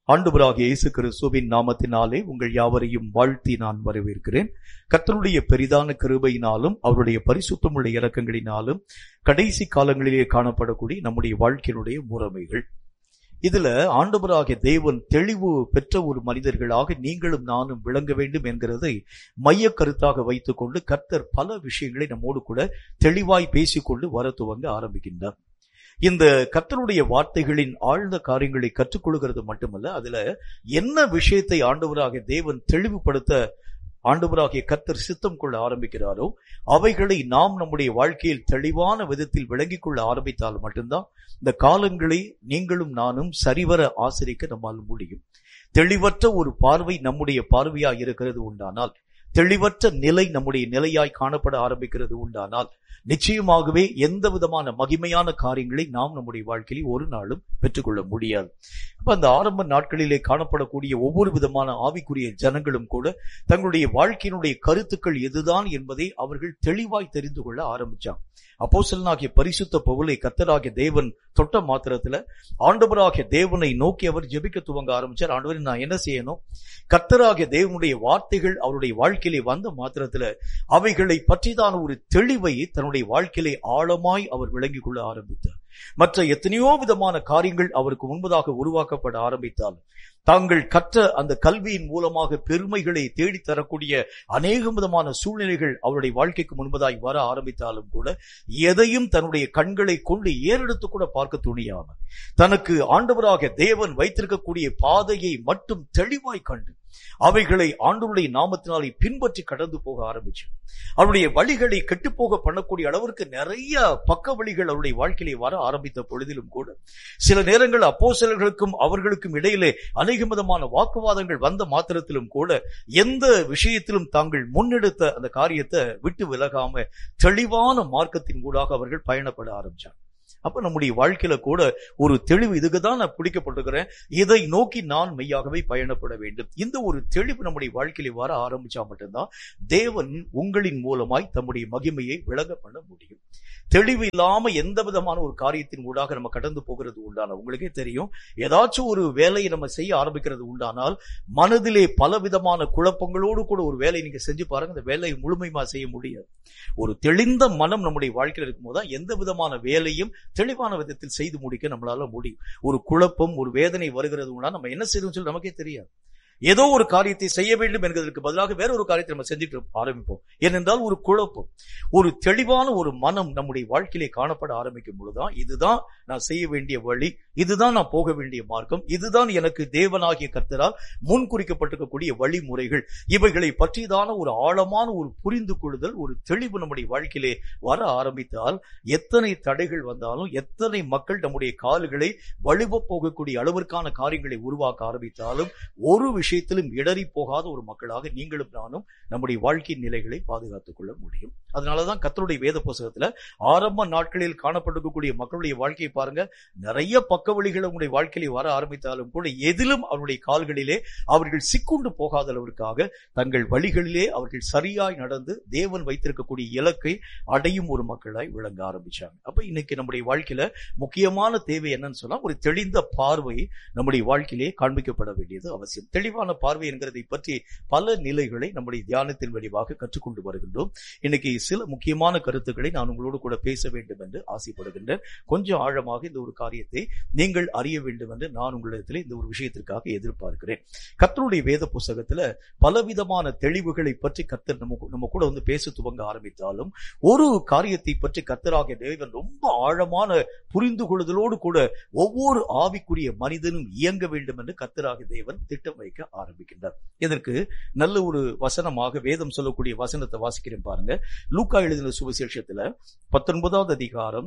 ஆண்டவராகிய இயேசு கிறிஸ்துவின் நாமத்தினாலே உங்கள் யாவரையும் வாழ்த்தி நான் வரவேற்கிறேன். கர்த்தருடைய பெரிதான கிருபையினாலும் அவருடைய பரிசுத்தமுள்ள இரக்கங்களினாலும் கடைசி காலங்களிலே காணப்படக்கூடிய நம்முடைய வாழ்க்கையினுடைய முறைமைகள், இதுல ஆண்டவராகிய தேவன் தெளிவு பெற்ற ஒரு மனிதர்களாக நீங்களும் நானும் விளங்க வேண்டும் என்கிறதை மைய கருத்தாக வைத்துக் கொண்டு கர்த்தர் பல விஷயங்களை நம்மோடு கூட தெளிவாய் பேசிக்கொண்டு வர துவங்க ஆரம்பிக்கின்றார். இந்த கர்த்தருடைய வார்த்தைகளின் ஆழ்ந்த காரியங்களை கற்றுக்கொள்கிறது மட்டுமல்ல, அதுல என்ன விஷயத்தை ஆண்டவராகிய தேவன் தெளிவுபடுத்த ஆண்டவராகிய கர்த்தர் சித்தம் கொள்ள ஆரம்பிக்கிறாரோ அவைகளை நாம் நம்முடைய வாழ்க்கையில் தெளிவான விதத்தில் விளங்கிக் கொள்ள ஆரம்பித்தால் மட்டும்தான் இந்த காலங்களை நீங்களும் நானும் சரிவர ஆசிரிக்க நம்மால் முடியும். தெளிவற்ற ஒரு பார்வை நம்முடைய பார்வையாய் இருக்கிறது உண்டானால், தெளிவற்ற நிலை நம்முடைய நிலையாய் காணப்பட ஆரம்பிக்கிறது உண்டானால், நிச்சயமாகவே எந்த விதமான மகிமையான காரியங்களை நாம் நம்முடைய வாழ்க்கையில் ஒரு நாளும் பெற்றுக்கொள்ள முடியாது. அப்ப அந்த ஆரம்ப நாட்களிலே காணப்படக்கூடிய ஒவ்வொரு விதமான ஆவிக்குரிய ஜனங்களும் கூட தங்களுடைய வாழ்க்கையினுடைய கருத்துக்கள் எதுதான் என்பதை அவர்கள் தெளிவாய் தெரிந்து கொள்ள ஆரம்பிச்சாங்க. அப்போஸ்தலனாகிய பரிசுத்த பவுலை கர்த்தராகிய தேவன் தொட்ட மாத்திரத்துல ஆண்டவராகிய தேவனை நோக்கி அவர் ஜெபிக்க துவங்க ஆரம்பிச்சார். ஆண்டவரே, நான் என்ன செய்யணும்? கர்த்தராகிய தேவனுடைய வார்த்தைகள் அவருடைய வாழ்க்கையிலே வந்த மாத்திரத்துல அவைகளை பற்றிதான ஒரு தெளிவை தன்னுடைய வாழ்க்கையிலே ஆழமாய் அவர் விளங்கிக் கொள்ள ஆரம்பித்தார். மற்ற எத்தனையோ விதமான காரியங்கள் அவருக்கு முன்பதாக உருவாக்கப்பட ஆரம்பித்தால், தாங்கள் கற்ற அந்த கல்வியின் மூலமாக பெருமைகளை தேடித்தரக்கூடிய அநேக விதமான சூழ்நிலைகள் அவருடைய வாழ்க்கைக்கு முன்பதாய் வர ஆரம்பித்தாலும் கூட எதையும் தன்னுடைய கண்களை கொண்டு ஏறெடுத்து கூட பார்க்க துணியாமல் தனக்கு ஆண்டவராக தேவன் வைத்திருக்கக்கூடிய பாதையை மட்டும் தெளிவாய் கண்டு அவைகளை ஆண்டவருடைய நாமத்தினாலே பின்பற்றி கடந்து போக ஆரம்பிச்சு அவருடைய வழிகளை கெட்டுப்போக பண்ணக்கூடிய அளவிற்கு நிறைய பக்க வழிகள் அவருடைய வாழ்க்கையிலே வர ஆரம்பித்த பொழுதிலும் கூட சில நேரங்கள் அப்போஸ்தலர்களுக்கும் அவர்களுக்கும் இடையிலே அநேக விதமான வாக்குவாதங்கள் வந்த மாத்திரத்திலும் கூட எந்த விஷயத்திலும் தாங்கள் முன்னெடுத்த அந்த காரியத்தை விட்டு விலகாம தெளிவான மார்க்கத்தின் ஊடாக அவர்கள் பயணப்பட ஆரம்பிச்சாங்க. அப்ப நம்முடைய வாழ்க்கையில கூட ஒரு தெளிவு, இதுக்குதான் நான் பிடிக்கப்பட்டிருக்கிறேன், இதை நோக்கி நான் மெய்யாகவே பயணப்பட வேண்டும். இந்த ஒரு தெளிவு நம்முடைய வாழ்க்கையில வர ஆரம்பிச்சா மட்டும்தான் தேவன் உங்களின் மூலமாய் தம்முடைய மகிமையை விளங்க பண்ண முடியும். தெளிவு இல்லாம எந்த விதமான ஒரு காரியத்தின் ஊடாக நம்ம கடந்து போகிறது உண்டான உங்களுக்கே தெரியும். ஏதாச்சும் ஒரு வேலையை நம்ம செய்ய ஆரம்பிக்கிறது உண்டானால் மனதிலே பல விதமான குழப்பங்களோடு கூட ஒரு வேலையை நீங்க செஞ்சு பாருங்க, அந்த வேலையை முழுமையா செய்ய முடியாது. ஒரு தெளிந்த மனம் நம்முடைய வாழ்க்கையில் இருக்கும்போது தான் எந்த விதமான வேலையும் தெளிவான விதத்தில் செய்து முடிக்க நம்மளால முடியும். ஒரு குழப்பம், ஒரு வேதனை வருகிறது உண்டா நம்ம என்ன செய்யணும்னு சொல்லி நமக்கே தெரியாது. ஏதோ ஒரு காரியத்தை செய்ய வேண்டும் என்கிறதற்கு பதிலாக வேற ஒரு காரியத்தை நம்ம செஞ்சுட்டு ஆரம்பிப்போம். ஏனென்றால் ஒரு குழப்பம். ஒரு தெளிவான ஒரு மனம் நம்முடைய வாழ்க்கையிலே காணப்பட ஆரம்பிக்கும் பொழுதுதான் இதுதான் நான் செய்ய வேண்டிய வழி, இதுதான் நான் போக வேண்டிய மார்க்கம், இதுதான் எனக்கு தேவனாகிய கர்த்தரால் முன் குறிக்கப்பட்டிருக்கக்கூடிய வழிமுறைகள், இவைகளை பற்றிதான ஒரு ஆழமான ஒரு புரிந்து கொள்ளுதல், ஒரு தெளிவு நம்முடைய வாழ்க்கையிலே வர ஆரம்பித்தால் எத்தனை தடைகள் வந்தாலும், எத்தனை மக்கள் நம்முடைய கால்களை வழுவ போகக்கூடிய அளவிற்கான காரியங்களை உருவாக்க ஆரம்பித்தாலும் ஒரு விஷயத்திலும் இடறி போகாத ஒரு மக்களாக நீங்களும் நானும் நம்முடைய வாழ்க்கையின் நிலைகளை பாதுகாத்துக் கொள்ள முடியும். அதனாலதான் கர்த்தருடைய வேத புத்தகத்துல ஆரம்ப நாட்களில் காணப்பட்டிருக்கக்கூடிய மக்களுடைய வாழ்க்கையை பாருங்க, நிறைய பக்க வழிகள் உங்களுடைய வாழ்க்கையிலே வர ஆரம்பித்தாலும் கூட எதிலும் அவருடைய கால்களிலே அவர்கள் சிக்குண்டு போகாத அளவிற்காக தங்கள் வழிகளிலே அவர்கள் சரியாய் நடந்து தேவன் வைத்திருக்கக்கூடிய இலக்கை அடையும் ஒரு மக்களாய் விளங்க ஆரம்பிச்சாங்க. அப்ப இன்னைக்கு நம்முடைய வாழ்க்கையில முக்கியமான தேவை என்னன்னு சொன்னா, ஒரு தெளிந்த பார்வை நம்முடைய வாழ்க்கையிலே காண்பிக்கப்பட வேண்டியது அவசியம். தெளிவான பார்வை என்கிறதை பற்றி பல நிலைகளை நம்முடைய தியானத்தின் வழியாக கற்றுக்கொண்டு வருகின்றோம். இன்னைக்கு சில முக்கியமான கருத்துக்களை நான் உங்களோடு கூட பேச வேண்டும் என்று ஆசைப்படுகின்றேன். கொஞ்சம் ஆழமாக இந்த ஒரு காரியத்தை நீங்கள் அறிய வேண்டும் என்று நான் உங்களிடத்தில் இந்த ஒரு விஷயத்திற்காக எதிர்பார்க்கிறேன். கர்த்தருடைய வேத புத்தகத்துல பலவிதமான தெளிவுகளை பற்றி கர்த்தர் நம்ம கூட வந்து பேச துவங்க ஆரம்பித்தாலும் ஒரு காரியத்தை பற்றி கர்த்தராகிய தேவன் ரொம்ப ஆழமான புரிந்து கொள்ளுதலோடு கூட ஒவ்வொரு ஆவிக்குரிய மனிதனும் இயங்க வேண்டும் என்று கர்த்தராகிய தேவன் திட்டம் வைக்க ஆரம்பிக்கின்றார். இதற்கு நல்ல ஒரு வசனமாக வேதம் சொல்லக்கூடிய வசனத்தை வாசிக்கிறேன் பாருங்க. லூக்கா எழுதின சுவிசேஷத்துல 19வது அதிகாரம்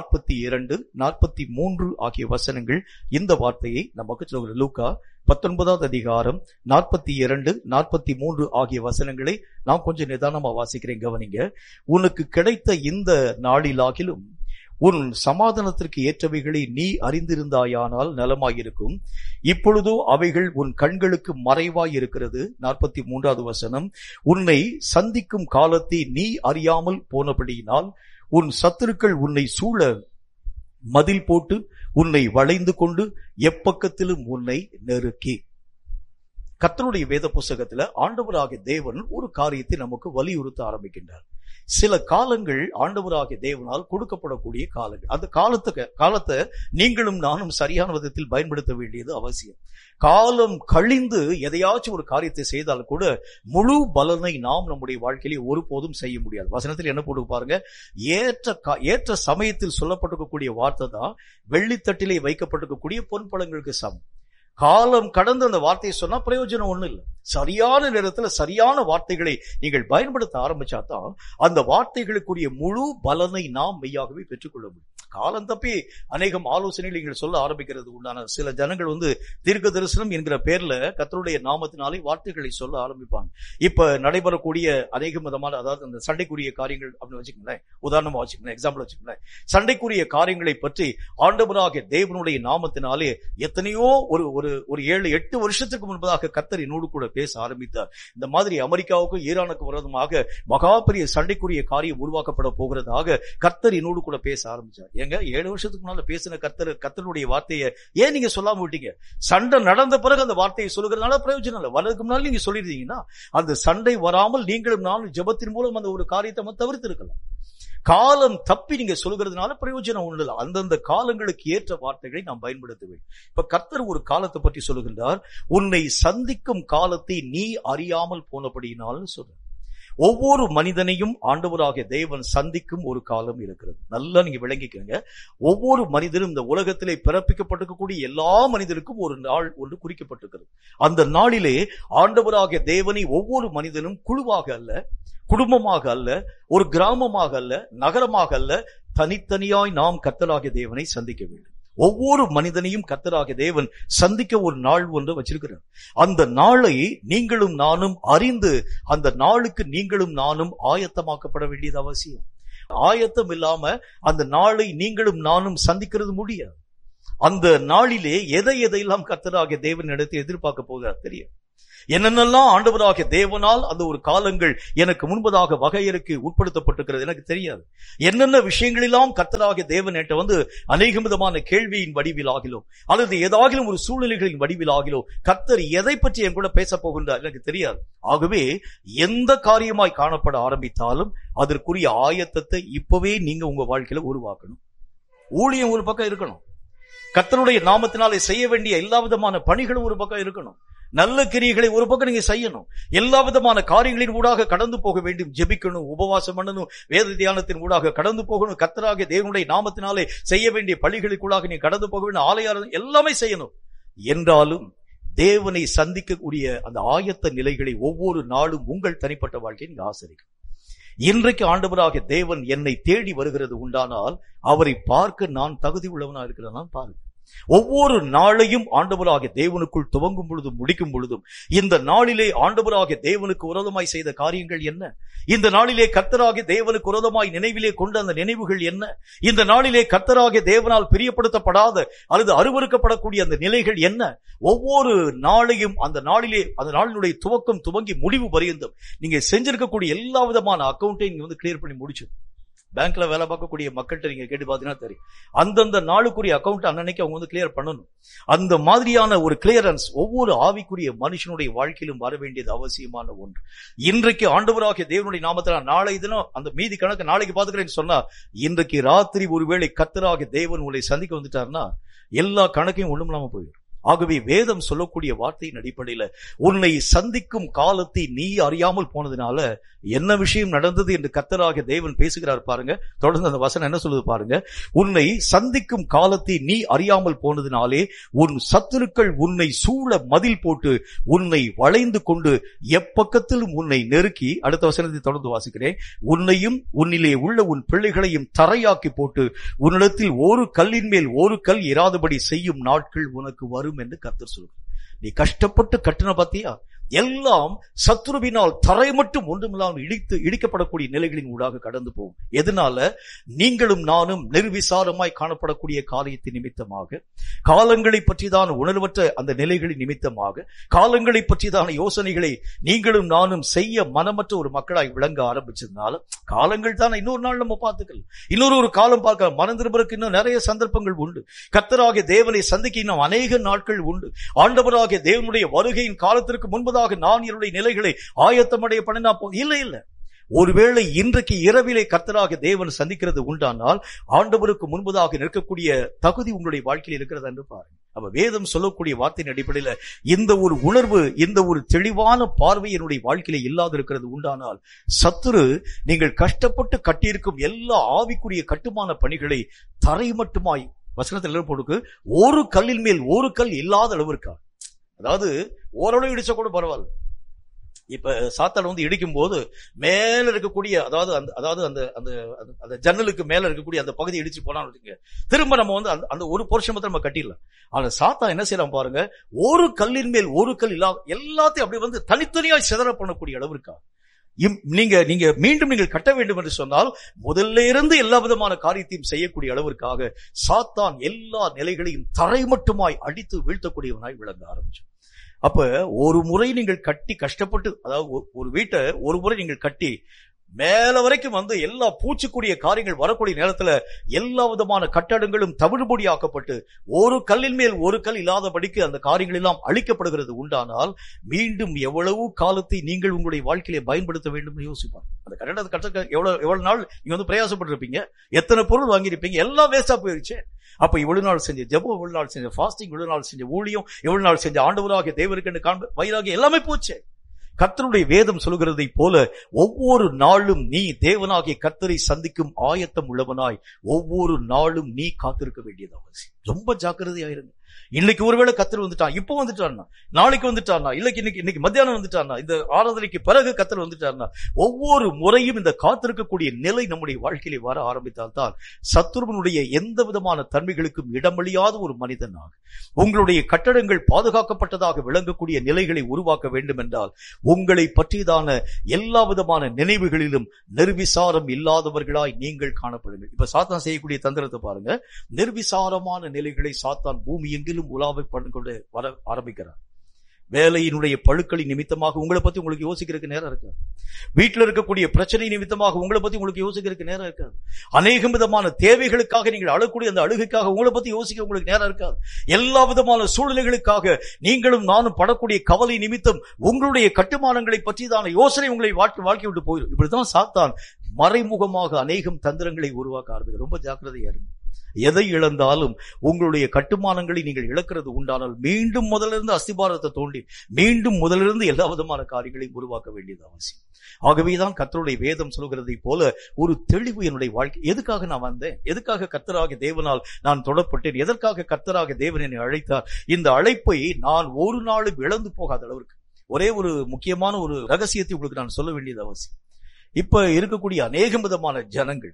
42, 43 ஆகிய வசனங்கள் இந்த வார்த்தையை நமக்கு சொல்கிற. லூக்கா 19வது அதிகாரம் 42, 43 ஆகிய வசனங்களை நான் கொஞ்சம் நிதானமா வாசிக்கிறேன், கவனிங்க. உனக்கு கிடைத்த இந்த நாளிலாகிலும் உன் சமாதானத்திற்கு ஏற்றவைகளை நீ அறிந்திருந்தாயானால் நலமாயிருக்கும். இப்பொழுதோ அவைகள் உன் கண்களுக்கு மறைவாய் இருக்கிறது. 43வது வசனம், உன்னை சந்திக்கும் காலத்தை நீ அறியாமல் போனபடியினால் உன் சத்துருக்கள் உன்னை சூழ மதில் போட்டு உன்னை வளைந்து கொண்டு எப்பக்கத்திலும் உன்னை நெருக்கி. கர்த்தருடைய வேத புஸ்தகத்துல ஆண்டவராகிய தேவன் ஒரு காரியத்தை நமக்கு வலியுறுத்த ஆரம்பிக்கின்றார். சில காலங்கள் ஆண்டவராகிய தேவனால் கொடுக்கப்படக்கூடிய காலங்கள். அந்த காலத்தை நீங்களும் நானும் சரியான விதத்தில் பயன்படுத்த வேண்டியது அவசியம். காலம் கழிந்து எதையாச்சும் ஒரு காரியத்தை செய்தால் கூட முழு பலனை நாம் நம்முடைய வாழ்க்கையிலே ஒருபோதும் செய்ய முடியாது. வசனத்தில் என்ன போட்டு பாருங்க, ஏற்ற சமயத்தில் சொல்லப்பட்டிருக்கக்கூடிய வார்த்தை தான் வெள்ளித்தட்டிலே வைக்கப்பட்டிருக்கக்கூடிய பொன்பழங்களுக்கு சமம். காலம் கடந்து அந்த வார்த்தையை சொன்னா பிரயோஜனம் ஒண்ணும் இல்லை. சரியான நேரத்துல சரியான வார்த்தைகளை நீங்கள் பயன்படுத்த ஆரம்பிச்சாதான் அந்த வார்த்தைகளுக்குரிய முழு பலனை நாம் மெய்யாகவே பெற்றுக்கொள்ள முடியும். காலம் தப்பி அநேகம் ஆலோசனைகள் நீங்கள் சொல்ல ஆரம்பிக்கிறது உண்டான சில ஜனங்கள் தீர்க்க தரிசனம் என்கிற பேர்ல கர்த்தருடைய நாமத்தினாலே வார்த்தைகளை சொல்ல ஆரம்பிப்பாங்க. இப்ப நடைபெறக்கூடிய அநேக விதமான, அதாவது அந்த சண்டைக்குரிய காரியங்கள் அப்படின்னு வச்சுக்கோங்களேன், உதாரணமா வச்சுக்கோங்களேன், எக்ஸாம்பிள் வச்சுக்கோங்களேன். சண்டைக்குரிய காரியங்களை பற்றி ஆண்டவராகிய தேவனுடைய நாமத்தினாலே எத்தனையோ ஒரு 7-8 வருஷத்துக்கு முன்பதாக கர்த்தர் என்னோடு கூட பேச ஆரம்பித்தார். இந்த மாதிரி அமெரிக்காவுக்கும் ஈரானுக்கும் விரோதமாக மகா பெரிய சண்டைக்குரிய காரியம் உருவாக்கப்பட போகிறதாக கர்த்தர் என்னோடு கூட பேச ஆரம்பிச்சார். ஏங்க 7 வருஷத்துக்கு முன்னால பேசின கர்த்தருடைய வார்த்தையை ஏன் நீங்க சொல்லாம விட்டீங்க? சண்டை நடந்த பிறகு அந்த வார்த்தையை சொல்லுகிறதுனால பிரயோஜனம் இல்லை. வரதுக்கு முன்னால நீங்க சொல்லிருந்தீங்கன்னா அந்த சண்டை வராமல் நீங்களும் நானும் ஜெபத்தின் மூலம் அந்த ஒரு காரியத்தை தவிர்த்து இருக்கலாம். காலம் தப்பி நீங்க சொல்லுகிறதுனால பிரயோஜனம் ஒண்ணு இல்லை. அந்தந்த காலங்களுக்கு ஏற்ற வார்த்தைகளை நாம் பயன்படுத்துவேன். இப்ப கர்த்தர் ஒரு காலத்தை பற்றி சொல்லுகின்றார், உன்னை சந்திக்கும் காலத்தை நீ அறியாமல் போனபடியினால் சொல்ற. ஒவ்வொரு மனிதனையும் ஆண்டவராகிய தேவன் சந்திக்கும் ஒரு காலம் இருக்கிறது. நல்லா நீங்க விளங்கிக்கங்க. ஒவ்வொரு மனிதனும் இந்த உலகத்திலே பிறப்பிக்கப்பட்டிருக்கக்கூடிய எல்லா மனிதனுக்கும் ஒரு நாள் ஒன்று குறிக்கப்பட்டிருக்கிறது. அந்த நாளிலே ஆண்டவராகிய தேவனை ஒவ்வொரு மனிதனும் குழுவாக அல்ல, குடும்பமாக அல்ல, ஒரு கிராமமாக அல்ல, நகரமாக அல்ல, தனித்தனியாய் நாம் கர்த்தராகிய தேவனை சந்திக்க வேண்டும். ஒவ்வொரு மனிதனையும் கர்த்தராகிய தேவன் சந்திக்க ஒரு நாள் ஒன்று வச்சிருக்கிறார். அந்த நாளை நீங்களும் நானும் அறிந்து அந்த நாளுக்கு நீங்களும் நானும் ஆயத்தமாக்கப்பட வேண்டியது அவசியம். ஆயத்தம் இல்லாம அந்த நாளை நீங்களும் நானும் சந்திக்கிறது முடியாது. அந்த நாளிலே எதையெல்லாம் கர்த்தராகிய தேவன் இடத்தை எதிர்பார்க்க போகிறார் தெரியும். என்னென்னலாம் ஆண்டவராகிய தேவனால் அந்த ஒரு காலங்கள் எனக்கு முன்பதாக வகையறுக்கு உட்படுத்தப்பட்டிருக்கிறது எனக்கு தெரியாது. என்னென்ன விஷயங்களெல்லாம் கர்த்தராகிய தேவன் என்கிட்ட அநேக விதமான கேள்வியின் வடிவிலாகிலோ அல்லது ஏதாகிலும் ஒரு சூழ்நிலைகளின் வடிவிலாகிலோ கர்த்தர் எதை பற்றி என் கூட பேச போகின்றார் எனக்கு தெரியாது. ஆகவே எந்த காரியமாய் காணப்பட ஆரம்பித்தாலும் அதற்குரிய ஆயத்தத்தை இப்பவே நீங்க உங்க வாழ்க்கையில உருவாக்கணும். ஊழியம் ஒரு பக்கம் இருக்கணும், கர்த்தருடைய நாமத்தினாலே செய்ய வேண்டிய எல்லா விதமான பணிகளும் ஒரு பக்கம் இருக்கணும், நல்ல கிரியைகளை ஒரு பக்கம் நீங்க செய்யணும், எல்லா விதமான காரியங்களின் ஊடாக கடந்து போக வேண்டும், ஜெபிக்கணும், உபவாசம் பண்ணணும், வேத தியானத்தின் ஊடாக கடந்து போகணும், கர்த்தராகிய தேவனுடைய நாமத்தினாலே செய்ய வேண்டிய பலிகளுக்குள்ளாக நீங்க கடந்து போக வேண்டும், ஆலயம் எல்லாமே செய்யணும். என்றாலும் தேவனை சந்திக்கக்கூடிய அந்த ஆயத்த நிலைகளை ஒவ்வொரு நாளும் உங்கள் தனிப்பட்ட வாழ்க்கையை நீங்க ஆசரிக்கணும். இன்றைக்கு ஆண்டவராகிய தேவன் என்னை தேடி வருகிறது உண்டானால் அவரை பார்க்க நான் தகுதி உள்ளவனா இருக்கிறேன் பாருங்க. ஒவ்வொரு நாளையும் ஆண்டவராகிய தேவனுக்குள் துவங்கும் பொழுதும் முடிக்கும் பொழுதும் இந்த நாளிலே ஆண்டவராகிய தேவனுக்கு விரோதமாய் செய்த காரியங்கள் என்ன, இந்த நாளிலே கர்த்தராகிய தேவனுக்கு விரோதமாய் நினைவிலே கொண்ட அந்த நினைவுகள் என்ன, இந்த நாளிலே கர்த்தராகிய தேவனால் பிரியப்படுத்தப்படாத அல்லது அருவருக்கப்படக்கூடிய அந்த நிலைகள் என்ன, ஒவ்வொரு நாளையும் அந்த நாளிலே அந்த நாளினுடைய துவக்கம் துவங்கி முடிவு பரியந்தம் நீங்க செஞ்சிருக்கக்கூடிய எல்லா விதமான அக்கௌண்ட்டை நீங்க கிளியர் பண்ணி முடிச்சு. பேங்க்ல வேலை பார்க்கக்கூடிய மக்கள்கிட்ட நீங்க கேட்டு பாத்தீங்கன்னா தெரியும், அந்தந்த நாளுக்குரிய அக்கௌண்ட் அன்னைக்கு அவங்க கிளியர் பண்ணணும். அந்த மாதிரியான ஒரு கிளியரன்ஸ் ஒவ்வொரு ஆவிக்குரிய மனுஷனுடைய வாழ்க்கையிலும் வர வேண்டியது அவசியமான ஒன்று. இன்றைக்கு ஆண்டவராகிய தேவனுடைய நாமத்துல நாளை தினம் அந்த மீதி கணக்கு நாளைக்கு பாத்துக்கிறேன்னு சொன்னா, இன்றைக்கு ராத்திரி ஒருவேளை கர்த்தராகிய தேவன் உங்களை சந்திக்க வந்துட்டாருன்னா எல்லா கணக்கையும் ஒண்ணும் இல்லாம போயிடும். ஆகவே வேதம் சொல்லக்கூடிய வார்த்தையின் அடிப்படையில உன்னை சந்திக்கும் காலத்தை நீ அறியாமல் போனதுனால என்ன விஷயம் நடந்தது என்று கர்த்தராகிய தேவன் பேசுகிறார் பாருங்க. தொடர்ந்து அந்த வசனம் என்ன சொல்லுது பாருங்க, உன்னை சந்திக்கும் காலத்தை நீ அறியாமல் போனதுனாலே உன் சத்துருக்கள் உன்னை சூழ மதில் போட்டு உன்னை வளைந்து கொண்டு எப்பக்கத்திலும் உன்னை நெருக்கி, அடுத்த வசனத்தை தொடர்ந்து வாசிக்கிறேன், உன்னையும் உன்னிலே உள்ள உன் பிள்ளைகளையும் தரையாக்கி போட்டு உன்னிடத்தில் ஒரு கல்லின் மேல் ஒரு கல் இராதபடி செய்யும் நாட்கள் உனக்கு வரும் என்று கர்த்தர் சொல்கிறார். நீ கஷ்டப்பட்டு கட்டின பாத்தியா, எல்லாம் சத்துருவினால் தரை மட்டும் ஒன்றுமில்லாமல் இடிக்கப்படக்கூடிய நிலைகளின் ஊடாக கடந்து போகும். எதனால? நீங்களும் நானும் நிர்விசாரமாய் காணப்படக்கூடிய காரியத்தின் நிமித்தமாக, காலங்களை பற்றிதான உணர்வற்ற அந்த நிலைகளின் நிமித்தமாக, காலங்களை பற்றிதான யோசனைகளை நீங்களும் நானும் செய்ய மனமற்ற ஒரு மக்களாய் விளங்க ஆரம்பிச்சதுனால, காலங்கள் தானே, இன்னொரு நாள் நம்ம பார்த்துக்கலாம், இன்னொரு காலம் பார்க்கலாம், மனம் திரும்புறதுக்கு இன்னும் நிறைய சந்தர்ப்பங்கள் உண்டு, கர்த்தராகிய தேவனை சந்திக்க இன்னும் அநேக நாட்கள் உண்டு, ஆண்டவராகிய தேவனுடைய வருகையின் காலத்திற்கு முன்பதாக நான் என்னுடைய நிலைகளை ஆயத்தமடைய பண்ணினா இல்லை. ஒருவேளை இன்றைக்கு இரவிலே கர்த்தராகிய தேவன் சந்திக்கிறது உண்டானால் ஆண்டவருக்கு முன்பதாக நிற்கக்கூடிய தகுதி உங்களுடைய வாழ்க்கையில் இருக்கிறது என்று பாருங்க. அப்ப வேதம் சொல்லக்கூடிய வார்த்தையின் அடிப்படையில் இந்த ஒரு உணர்வு, இந்த ஒரு தெளிவான பார்வை என்னுடைய வாழ்க்கையில இல்லாது இருக்கிறது உண்டானால், சத்துரு நீங்கள் கஷ்டப்பட்டு கட்டியிருக்கும் எல்லா ஆவிக்குரிய கட்டுமான பணிகளை தரை மட்டுமாய், வசனத்தில் போடுக்கு, ஒரு கல்லின் மேல் ஒரு கல் இல்லாத அளவிற்கா, அதாவது ஓரளவு இடிச்சா கூட பரவாயில்ல. இப்ப சாத்தான் இடிக்கும் போது மேல இருக்கக்கூடிய, அதாவது அந்த ஜன்னலுக்கு மேல இருக்கக்கூடிய அந்த பகுதி இடிச்சு போனான்னு திரும்ப நம்ம அந்த ஒரு போர்ஷன் மட்டும் நம்ம கட்டிடலாம். ஆனா சாத்தான் என்ன செய்யலாம் பாருங்க, ஒரு கல்லின் மேல் ஒரு கல் இல்லாத எல்லாத்தையும் அப்படி தனித்தனியாய் சிதற பண்ணக்கூடிய அளவிற்கா. நீங்க மீண்டும் நீங்கள் கட்ட வேண்டும் என்று சொன்னால் முதல்ல இருந்து எல்லா விதமான காரியத்தையும் செய்யக்கூடிய அளவிற்காக சாத்தான் எல்லா நிலைகளையும் தரை மட்டுமாய் அடித்து வீழ்த்தக்கூடியவனாய் விளங்க ஆரம்பிச்சு. அப்ப ஒரு முறை நீங்கள் கட்டி கஷ்டப்பட்டு, அதாவது ஒரு வீட்டை ஒரு முறை நீங்கள் கட்டி மேல வரைக்கும் எல்லா பூச்சிக்கூடிய காரியங்கள் வரக்கூடிய நேரத்துல எல்லா விதமான கட்டடங்களும் தவிடுபொடி ஆக்கப்பட்டு ஒரு கல்லின் மேல் ஒரு கல் இல்லாதபடிக்கு அந்த காரியங்கள் எல்லாம் அழிக்கப்படுகிறது உண்டானால், மீண்டும் எவ்வளவு காலத்தை நீங்கள் உங்களுடைய வாழ்க்கையில பயன்படுத்த வேண்டும் யோசிப்பாங்க. அந்த கட்டடத்தை கட்ட எவ்வளவு நாள் நீங்க பிரயாசப்பட்டு இருப்பீங்க, எத்தனை பொருள் வாங்கியிருப்பீங்க, எல்லாம் வேஸ்டா போயிருச்சு. அப்ப இவ்வளவு நாள் செஞ்ச ஜெபம், இவ்வளவு நாள் செஞ்ச ஃபாஸ்டிங், இவ்வளவு நாள் செஞ்ச ஊழியம், இவ்வளவு நாள் செஞ்ச ஆண்டவராகிய தேவருக்கு வயிறாக எல்லாமே போச்சு. கர்த்தருடைய வேதம் சொல்கிறதை போல ஒவ்வொரு நாளும் நீ தேவனாகிய கர்த்தரை சந்திக்கும் ஆயத்தம் உள்ளவனாய் ஒவ்வொரு நாளும் நீ காத்திருக்க வேண்டியது அவசியம். ரொம்ப ஜாக்கிரதையாயிருங்க. இன்னைக்கு ஒருவேளை கர்த்தர் வந்துட்டான், இப்ப வந்துட்டான்னா, நாளைக்கு வந்துட்டான்னா, இன்னைக்கு மத்தியானம் வந்துட்டான்னா, இந்த ஆராதனைக்கு பிறகு கர்த்தர் வந்துட்டான்னா, ஒவ்வொரு முறையும் இந்த காத்திருக்கக்கூடிய நிலை நம்முடைய வாழ்க்கையிலே வர ஆரம்பித்தால்தான் சத்துருவனுடைய எந்த விதமான தன்மைகளுக்கும் இடமளியாத ஒரு மனிதனாக, உங்களுடைய கட்டடங்கள் பாதுகாக்கப்பட்டதாக விளங்கக்கூடிய நிலைகளை உருவாக்க வேண்டும் என்றால் உங்களை பற்றியதான எல்லா விதமான நினைவுகளிலும் நிர்விசாரம் இல்லாதவர்களாய் நீங்கள் காணப்படுங்கள். இப்ப சாத்தான் செய்யக்கூடிய தந்திரத்தை பாருங்க. நிர்விசாரமான நிலைகளை சாத்தான் பூமி எங்கிலும் உலாவை கொண்டு வர ஆரம்பிக்கிறார். வேலையினுடைய பழுக்களின் நிமித்தமாக உங்களை பத்தி உங்களுக்கு யோசிக்கிறதுக்கு நேரம் இருக்காது. வீட்டில் இருக்கக்கூடிய பிரச்சனை நிமித்தமாக உங்களை பத்தி உங்களுக்கு யோசிக்கிறதுக்கு நேரம் இருக்காது. அநேக விதமான தேவைகளுக்காக நீங்கள் அழக்கூடிய அந்த அழுகைக்காக உங்களை பத்தி யோசிக்க உங்களுக்கு நேரம் இருக்காது. எல்லா விதமான சூழ்நிலைகளுக்காக நீங்களும் நானும் படக்கூடிய கவலை நிமித்தம் உங்களுடைய கட்டுமானங்களை பற்றிதான யோசனை உங்களை வாழ்க்கை விட்டு போயிடும். இப்படித்தான் சாத்தான் மறைமுகமாக அநேகம் தந்திரங்களை உருவாக்க ஆரம்பிக்கும். ரொம்ப ஜாக்கிரதையா இருங்க. எதை இழந்தாலும் உங்களுடைய கட்டுமானங்களை நீங்கள் இழக்கிறது உண்டானால் மீண்டும் முதலிருந்து அஸ்திபாரத்தை தோண்டி மீண்டும் முதலிருந்து எல்லா விதமான காரியங்களையும் உருவாக்க வேண்டியது அவசியம். ஆகவேதான் கர்த்தருடைய வேதம் சொல்கிறதை போல ஒரு தெளிவு என்னுடைய வாழ்க்கை. எதுக்காக நான் வந்தேன், எதுக்காக கர்த்தராகிய தேவனால் நான் தொடப்பட்டேன், எதற்காக கர்த்தராகிய தேவன் என்னை அழைத்தார், இந்த அழைப்பை நான் ஒரு நாளும் இழந்து போகாத அளவிற்கு ஒரே ஒரு முக்கியமான ஒரு ரகசியத்தை உங்களுக்கு நான் சொல்ல வேண்டியது அவசியம். இப்ப இருக்கக்கூடிய அநேக விதமான ஜனங்கள்,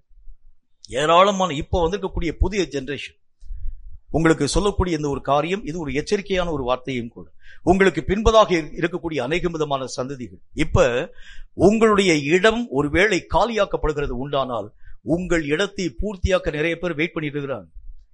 ஏராளமான இப்ப வந்திருக்கக்கூடிய புதிய ஜெனரேஷன் உங்களுக்கு சொல்லக்கூடிய இந்த ஒரு காரியம், இது ஒரு எச்சரிக்கையான ஒரு வார்த்தையும் கூட. உங்களுக்கு பின்பதாக இருக்கக்கூடிய அநேக விதமான சந்ததிகள், இப்ப உங்களுடைய இடம் ஒருவேளை காலியாக்கப்படுகிறது உண்டானால் உங்கள் இடத்தை பூர்த்தியாக்க நிறைய பேர் வெயிட் பண்ணிட்டு இருக்கிறாங்க.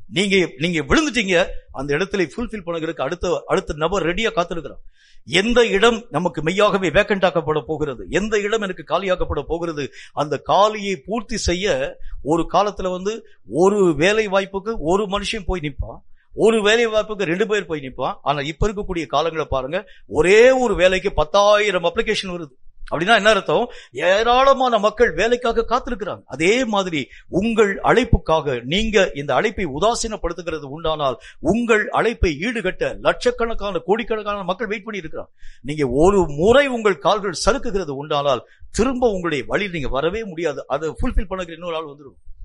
நீங்க விழுந்துட்டீங்க, அந்த இடத்துல ஃபுல்ஃபில் பண்ணுறதுக்கு அடுத்த நபர் ரெடியா காத்திருக்கிறான். எந்த இடம் நமக்கு மெய்யாகவே வேக்கண்ட் ஆக்கப்பட போகிறது, எந்த இடம் எனக்கு காலியாக்கப்பட போகிறது, அந்த காலியை பூர்த்தி செய்ய ஒரு காலத்துல ஒரு வேலை வாய்ப்புக்கு ஒரு மனுஷன் போய் நிற்பான், ஒரு வேலை வாய்ப்புக்கு 2 பேர் போய் நிற்பான். ஆனா இப்ப இருக்கக்கூடிய காலங்களை பாருங்க, ஒரே ஒரு வேலைக்கு 10,000 அப்ளிகேஷன் வருது. அப்படின்னா என்ன அர்த்தம்? ஏராளமான மக்கள் வேலைக்காக காத்திருக்கிறாங்க. அதே மாதிரி உங்கள் அழைப்புக்காக நீங்க இந்த அழைப்பை உதாசீனப்படுத்துகிறது உண்டானால் உங்கள் அழைப்பை ஈடுகட்ட லட்சக்கணக்கான கோடிக்கணக்கான மக்கள் வெயிட் பண்ணி இருக்கிறாங்க. நீங்க ஒரு முறை உங்கள் கால்கள் சறுக்குகிறது உண்டானால் திரும்ப உங்களுடைய வழியில் நீங்க வரவே முடியாது. அதை ஃபுல்ஃபில் பண்ணுகிற இன்னொரு ஆள் வந்துடும்.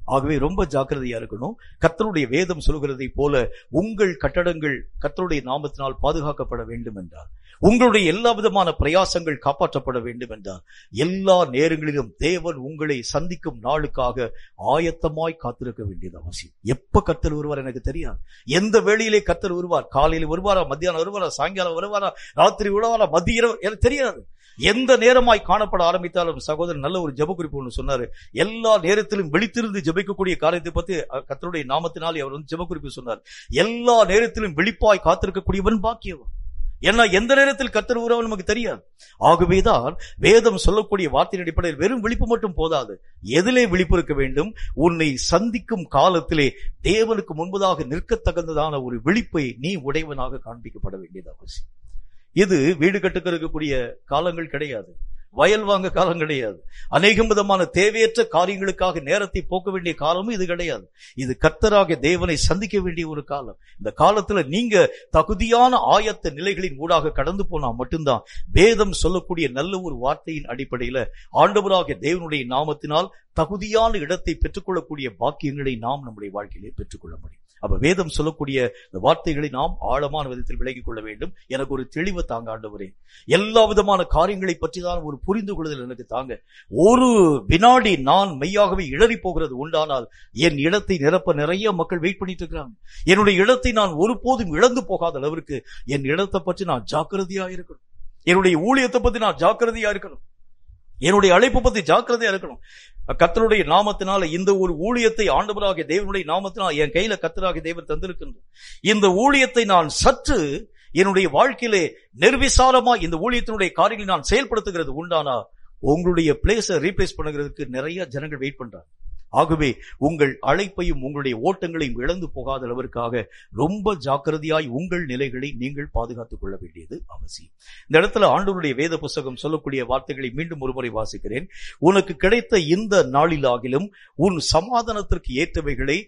ஆகவே ரொம்ப ஜாக்கிரதையா இருக்கணும். கர்த்தருடைய வேதம் சொல்கிறதை போல உங்கள் கட்டடங்கள் கர்த்தருடைய நாமத்தினால் பாதுகாக்கப்பட வேண்டும் என்றால், உங்களுடைய எல்லா விதமான பிரயாசங்கள் காப்பாற்றப்பட வேண்டும் என்றால், எல்லா நேரங்களிலும் தேவன் உங்களை சந்திக்கும் நாளுக்காக ஆயத்தமாய் காத்திருக்க வேண்டியது அவசியம். எப்ப கர்த்தர் வருவார் எனக்கு தெரியாது. எந்த வேளையிலே கர்த்தர் வருவார், காலையில் வருவாரா, மத்தியானம் வருவாரா, சாயங்காலம் வருவாரா, ராத்திரி வருவாரா, மதிய இரவு, எனக்கு தெரியாது. எந்த நேரமாய் காணப்பட ஆரம்பித்தாலும், சகோதரர் நல்ல ஒரு ஜெப குறிப்பு ஒன்று சொன்னாரு. எல்லா நேரத்திலும் விழித்திருந்து ஜெபிக்கக்கூடிய காரியத்தை பத்தி கர்த்தருடைய நாமத்தினாலே அவர் ஜெப குறிப்பு சொன்னார். எல்லா நேரத்திலும் விழிப்பாய் காத்திருக்கக்கூடியவன் பாக்கியவன். ஏன்னா எந்த நேரத்தில் கர்த்தர் வருவார் நமக்கு தெரியாது. ஆகவேதான் வேதம் சொல்லக்கூடிய வார்த்தையின் அடிப்படையில் வெறும் விழிப்பு மட்டும் போதாது. எதிலே விழிப்பு இருக்க வேண்டும்? உன்னை சந்திக்கும் காலத்திலே தேவனுக்கு முன்பதாக நிற்கத்தகுந்ததான ஒரு விழிப்பை நீ உடையவனாக காண்பிக்கப்பட வேண்டியது அவசியம். இது வீடு கட்டுக்க இருக்கக்கூடிய காலங்கள் கிடையாது, வயல் வாங்க காலம் கிடையாது, அநேகம் விதமான தேவையற்ற காரியங்களுக்காக நேரத்தை போக்க வேண்டிய காலமும் இது கிடையாது. இது கர்த்தராகிய தேவனை சந்திக்க வேண்டிய ஒரு காலம். இந்த காலத்துல நீங்க தகுதியான ஆயத்த நிலைகளின் ஊடாக கடந்து போனா மட்டும்தான் வேதம் சொல்லக்கூடிய நல்ல ஒரு வார்த்தையின் அடிப்படையில ஆண்டவராகிய தேவனுடைய நாமத்தினால் தகுதியான இடத்தை பெற்றுக்கொள்ளக்கூடிய பாக்கியங்களை நாம் நம்முடைய வாழ்க்கையிலே பெற்றுக்கொள்ள முடியும். அப்ப வேதம் சொல்லக்கூடிய இந்த வார்த்தைகளை நாம் ஆழமான விதத்தில் விலகிக் கொள்ள வேண்டும். எனக்கு ஒரு தெளிவை தாங்க ஆண்டவரே, எல்லா விதமான காரியங்களை பற்றி தான் ஒரு புரிந்து கொள்ளுதல் எனக்கு தாங்க. ஒரு வினாடி நான் மெய்யாகவே இடறி போகிறது உண்டானால் என் இடத்தை நிரப்ப நிறைய மக்கள் வெயிட் பண்ணிட்டு இருக்கிறாங்க. என்னுடைய இடத்தை நான் ஒருபோதும் இழந்து போகாத அளவிற்கு என் இடத்தை பற்றி நான் ஜாக்கிரதையா இருக்கணும். என்னுடைய ஊழியத்தை பத்தி நான் ஜாக்கிரதையா இருக்கணும். என்னுடைய அழைப்பு பத்தி ஜாக்கிரதையா இருக்கணும். கர்த்தருடைய நாமத்தினால இந்த ஒரு ஊழியத்தை ஆண்டவராகிய தேவனுடைய நாமத்தினால் என் கையில கர்த்தராகிய தேவன் தந்திருக்கின்றார். இந்த ஊழியத்தை நான் சற்று என்னுடைய வாழ்க்கையிலே நிர்விசாரமா இந்த ஊழியத்தினுடைய காரியங்களை நான் செயல்படுத்துகிறது உண்டானா உங்களுடைய பிளேஸை ரீப்ளேஸ் பண்ணுகிறதுக்கு நிறைய ஜனங்கள் வெயிட் பண்றாங்க. ஆகவே உங்கள் அழைப்பையும் உங்களுடைய ஓட்டங்களையும் இழந்து போகாத அளவிற்காக ரொம்ப ஜாக்கிரதையாய் உங்கள் நிலைகளை நீங்கள் பாதுகாத்துக் கொள்ள வேண்டியது அவசியம். இந்த இடத்துல ஆண்டவருடைய வேத புஸ்தகம் சொல்லக்கூடிய வார்த்தைகளை மீண்டும் ஒருமுறை வாசிக்கிறேன். உனக்கு கிடைத்த இந்த நாளிலாகிலும் உன் சமாதானத்திற்கு ஏற்றவைகளை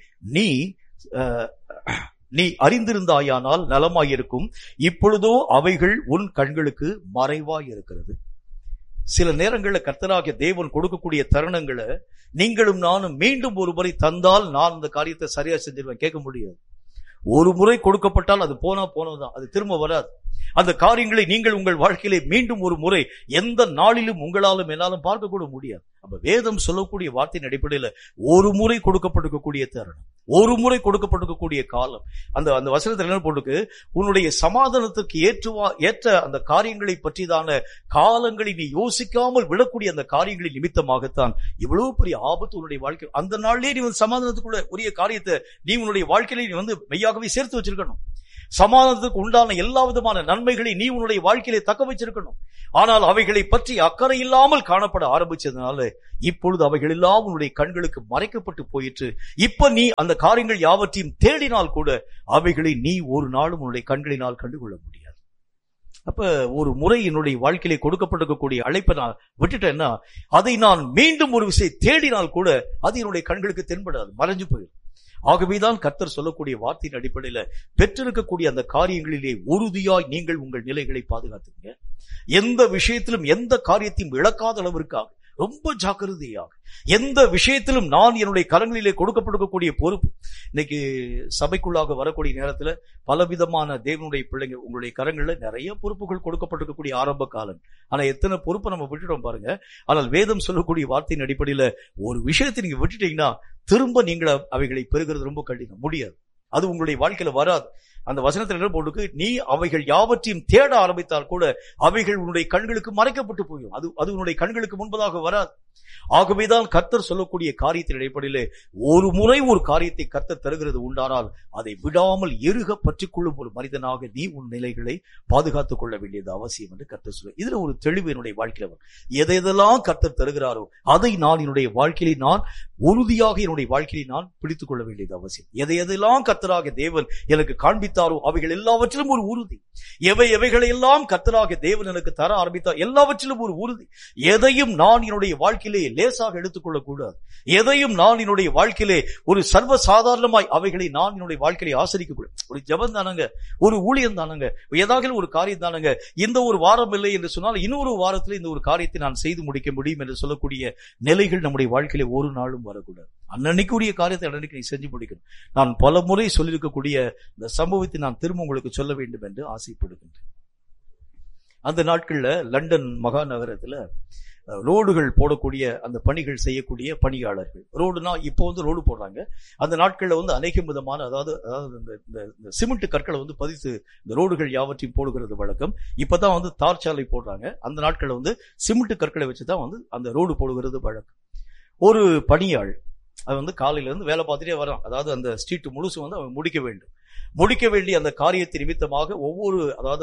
நீ அறிந்திருந்தாயானால் நலமாயிருக்கும். இப்பொழுதோ அவைகள் உன் கண்களுக்கு மறைவாய் இருக்கிறது. சில நேரங்களில் கர்த்தராகிய தேவன் கொடுக்கக்கூடிய தருணங்களை நீங்களும் நானும் மீண்டும் ஒரு முறை தந்தால் நான் இந்த காரியத்தை சரியா செஞ்சிருவேன் கேட்க முடியாது. ஒரு முறை கொடுக்கப்பட்டால் அது போனதுதான், அது திரும்ப வராது. அந்த காரியங்களை நீங்கள் உங்கள் வாழ்க்கையிலே மீண்டும் ஒரு முறை எந்த நாளிலும் உங்களாலும் என்னாலும் பார்க்க கூட முடியாது. அப்ப வேதம் சொல்லக்கூடிய வார்த்தையின் அடிப்படையில ஒரு முறை கொடுக்கப்பட்டிருக்கக்கூடிய தருணம், ஒரு முறை கொடுக்கப்பட்டிருக்கக்கூடிய காலம். அந்த வசனத்தில் என்ன போட்டுக்கு, உன்னுடைய சமாதானத்திற்கு ஏற்ற அந்த காரியங்களை பற்றிதான காலங்களை நீ யோசிக்காமல் விடக்கூடிய அந்த காரியங்களின் நிமித்தமாகத்தான் இவ்வளவு பெரிய ஆபத்து உன்னுடைய வாழ்க்கை. அந்த நாளிலே நீ சமாதானத்துக்குள்ள உரிய காரியத்தை நீ உன்னுடைய வாழ்க்கையில நீ மெய்யாகவே சேர்த்து வச்சிருக்கணும். சமாதானத்துக்கு உண்டான எல்லா விதமான நன்மைகளை நீ உன்னுடைய வாழ்க்கையிலே தக்க வச்சிருக்கணும். ஆனால் அவைகளை பற்றி அக்கறை இல்லாமல் காணப்பட ஆரம்பிச்சதுனால இப்பொழுது அவைகள் எல்லாம் உன்னுடைய கண்களுக்கு மறைக்கப்பட்டு போயிற்று. இப்ப நீ அந்த காரியங்கள் யாவற்றையும் தேடினால் கூட அவைகளை நீ ஒரு நாளும் உன்னுடைய கண்களினால் கண்டுகொள்ள முடியாது. அப்ப ஒரு முறை என்னுடைய வாழ்க்கையிலே கொடுக்கப்பட்டிருக்கக்கூடிய அழைப்பை நான் விட்டுட்டேன்னா அதை நான் மீண்டும் ஒரு விஷயம் தேடினால் கூட அது என்னுடைய கண்களுக்கு தென்படாது, மறைஞ்சு போயிடும். ஆகவேதான் கர்த்தர் சொல்லக்கூடிய வார்த்தையின் அடிப்படையில பெற்றிருக்கக்கூடிய அந்த காரியங்களிலே உறுதியாய் நீங்கள் உங்கள் நிலைகளை பாதுகாத்துங்க. எந்த விஷயத்திலும் எந்த காரியத்தையும் இழக்காத அளவிற்காக ரொம்ப ஜாக்கிரதையாக, எந்த விஷயத்திலும் நான் என்னுடைய கரங்களிலே கொடுக்கப்பட்டிருக்கக்கூடிய பொறுப்பு. இன்னைக்கு சபைக்குள்ளாக வரக்கூடிய நேரத்துல பலவிதமான தேவனுடைய பிள்ளைங்க உங்களுடைய கரங்கள்ல நிறைய பொறுப்புகள் கொடுக்கப்பட்டிருக்கக்கூடிய ஆரம்ப காலம். ஆனா எத்தனை பொறுப்பை நம்ம விட்டுட்டோம் பாருங்க. ஆனால் வேதம் சொல்லக்கூடிய வார்த்தையின் அடிப்படையில ஒரு விஷயத்தை நீங்க விட்டுட்டீங்கன்னா திரும்ப நீங்க அவைகளை பெறுகிறது ரொம்ப கடினம், முடியாது. அது உங்களுடைய வாழ்க்கையில வராது. அந்த வசனத்தில் என்ன போட்டுக்கு, நீ அவைகள் யாவற்றையும் தேட ஆரம்பித்தால் கூட அவைகள் உன்னுடைய கண்களுக்கு மறைக்கப்பட்டு போயும், அது உன்னுடைய கண்களுக்கு முன்பதாக வராது. ஆகவேதான் கர்த்தர் சொல்லக்கூடிய காரியத்தின் அடிப்படையிலே ஒரு முறை ஒரு காரியத்தை கர்த்தர் தருகிறது உண்டானால் அதை விடாமல் எருக பற்றிக் கொள்ளும் ஒரு மனிதனாக நீ உன் நிலைகளை பாதுகாத்துக் கொள்ள வேண்டியது அவசியம் என்று கர்த்தர் சொல்ல. இதுல ஒரு தெளிவு என்னுடைய வாழ்க்கையில எதையெல்லாம் கர்த்தர் தருகிறாரோ அதை நான் என்னுடைய வாழ்க்கையிலே நான் உறுதியாக என்னுடைய வாழ்க்கையை நான் பிடித்துக் கொள்ள வேண்டியது அவசியம். எதையெல்லாம் கர்த்தராக தேவன் எனக்கு காண்பித்தாரோ அவைகள் எல்லாவற்றிலும் ஒரு உறுதி. எவைகளையெல்லாம் கர்த்தராக தேவன் எனக்கு தர ஆரம்பித்தார் எல்லாவற்றிலும் ஒரு உறுதி. எதையும் நான் என்னுடைய வாழ்க்கையிலே லேசாக எடுத்துக்கொள்ளக் கூடாது. எதையும் நான் என்னுடைய வாழ்க்கையிலே ஒரு சர்வ சாதாரணமாய் அவைகளை நான் என்னுடைய வாழ்க்கையை ஆசரிக்க கூடாது. ஒரு ஜெபம் தானங்க, ஒரு ஊழியம் தானங்க, ஏதாவது ஒரு காரியம் தானங்க. இந்த ஒரு வாரம் இல்லை என்று சொன்னால் இன்னொரு வாரத்தில் இந்த ஒரு காரியத்தை நான் செய்து முடிக்க முடியும் என்று சொல்லக்கூடிய நிலைகள் நம்முடைய வாழ்க்கையிலே ஒரு நாளும் வரக்கூடாது. அன்னன்னைக்குரிய காரியத்தை அன்னைக்கு நீ செஞ்சு முடிக்கணும். நான் பல முறை சொல்லியிருக்கக்கூடிய இந்த சம்பவத்தை நான் திரும்ப உங்களுக்கு சொல்ல வேண்டும் என்று ஆசைப்படுகின்றேன். அந்த நாட்கள்ல லண்டன் மகாநகரத்துல ரோடுகள் போடக்கூடிய அந்த பணிகள் செய்யக்கூடிய பணியாளர்கள், ரோடுனா இப்போ ரோடு போடுறாங்க, அந்த நாட்கள்ல அநேக விதமான அதாவது இந்த சிமெண்ட் கற்களை பதித்து இந்த ரோடுகள் யாவற்றையும் போடுகிறது வழக்கம். இப்பதான் தார் சாலை போடுறாங்க. அந்த நாட்கள்ல சிமெண்ட் கற்களை வச்சுதான் அந்த ரோடு போடுகிறது வழக்கம். ஒரு பணியாள் அது காலையில இருந்து வேலை பார்த்துட்டே வரான். அதாவது அந்த ஸ்ட்ரீட் முழுசு அவன் முடிக்க வேண்டிய அந்த காரியத்தை நிமித்தமாக ஒவ்வொரு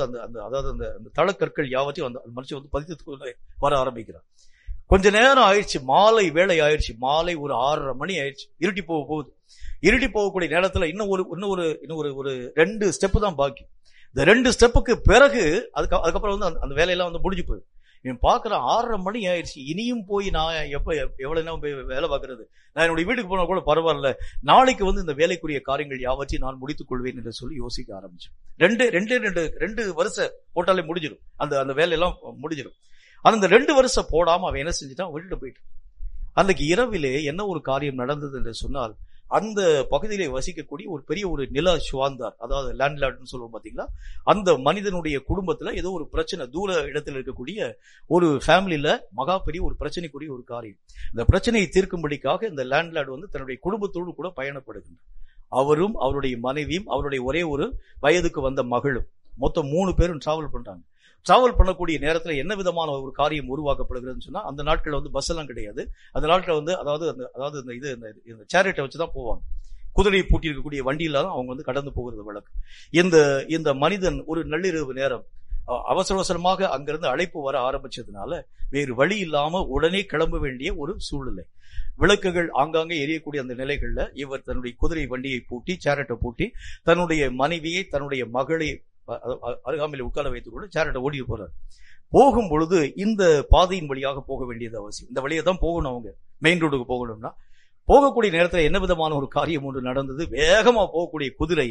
அந்த தளக்கற்கள் யாவற்றையும் அந்த மனுஷன் பதித்து வர ஆரம்பிக்கிறான். கொஞ்ச நேரம் ஆயிடுச்சு, மாலை வேலை ஆயிடுச்சு, மாலை ஒரு 6:30 மணி ஆயிடுச்சு, இருட்டி போகுது. இருட்டி போகக்கூடிய நேரத்துல இன்னும் ஒரு 2 ஸ்டெப்பு தான் பாக்கி. இந்த 2 ஸ்டெப்புக்கு பிறகு அதுக்கப்புறம் அந்த வேலையெல்லாம் முடிஞ்சு போகுது. இவன் பாக்குறான் 6:30 மணி ஆயிடுச்சு, இனியும் போய் நான் எவ்வளவு நேரம் போய் வேலை பார்க்கறது, நான் என்னுடைய வீட்டுக்கு போனா கூட பரவாயில்ல, நாளைக்கு இந்த வேலைக்குரிய காரியங்கள் யாவற்றையும் நான் முடித்துக் கொள்வேன் என்று சொல்லி யோசிக்க ஆரம்பிச்சேன். 2 வருஷம் போட்டாலே முடிஞ்சிடும், அந்த வேலையெல்லாம் முடிஞ்சிடும். அந்த 2 வருஷம் போடாம அவன் என்ன செஞ்சுட்டான், விட்டுட்டு போயிட்டான். அன்னைக்கு இரவிலே என்ன ஒரு காரியம் நடந்தது என்று சொன்னால், அந்த பகுதியிலே வசிக்கக்கூடிய ஒரு பெரிய ஒரு நில சுவாந்தார், அதாவது லேண்ட்லார்ட்னு சொல்லுவோம் பாத்தீங்களா, அந்த மனிதனுடைய குடும்பத்துல ஏதோ ஒரு பிரச்சனை, தூர இடத்துல இருக்கக்கூடிய ஒரு ஃபேமிலியில மகா பெரிய ஒரு பிரச்சனைக்குரிய ஒரு காரியம். இந்த பிரச்சனையை தீர்க்கும்படிக்காக இந்த லேண்ட்லார்ட் தன்னுடைய குடும்பத்தோடு கூட பயணப்படுகின்றார். அவரும் அவருடைய மனைவியும் அவருடைய ஒரே ஒரு வயதுக்கு வந்த மகளும், மொத்தம் 3 பேரும் டிராவல் பண்றாங்க. டிராவல் பண்ணக்கூடிய நேரத்துல என்ன விதமான ஒரு காரியம் உருவாக்கப்படுகிறதுன்னு சொன்னா, அந்த நாட்கள் பஸ் எல்லாம் கிடையாது. அந்த நாட்கள் அதாவது இந்த சேரிட்டை வச்சுதான் போவாங்க. குதிரையை பூட்டி இருக்கக்கூடிய வண்டியில தான் அவங்க கடந்து போகிறது வழக்கம். இந்த மனிதன் ஒரு நள்ளிரவு நேரம் அவசர அவசரமாக அங்கிருந்து அழைப்பு வர ஆரம்பிச்சதுனால வேறு வழி இல்லாம உடனே கிளம்ப வேண்டிய ஒரு சூழ்நிலை. விளக்குகள் ஆங்காங்கே எரியக்கூடிய அந்த நிலைகள்ல இவர் தன்னுடைய குதிரை வண்டியை பூட்டி, சேரிட்டை பூட்டி, தன்னுடைய மனைவியை தன்னுடைய மகளை அருகாமையில் உட்கார வைத்துக் கொண்டு சேரிட்ட ஓடி போறார். போகும் பொழுது இந்த பாதையின் வழியாக போக வேண்டியது அவசியம். இந்த வழியை தான் போகணும், அவங்க மெயின் ரோடுக்கு போகணும்னா. போகக்கூடிய நேரத்தில் என்ன விதமான ஒரு காரியம் ஒன்று நடந்தது. வேகமா போகக்கூடிய குதிரை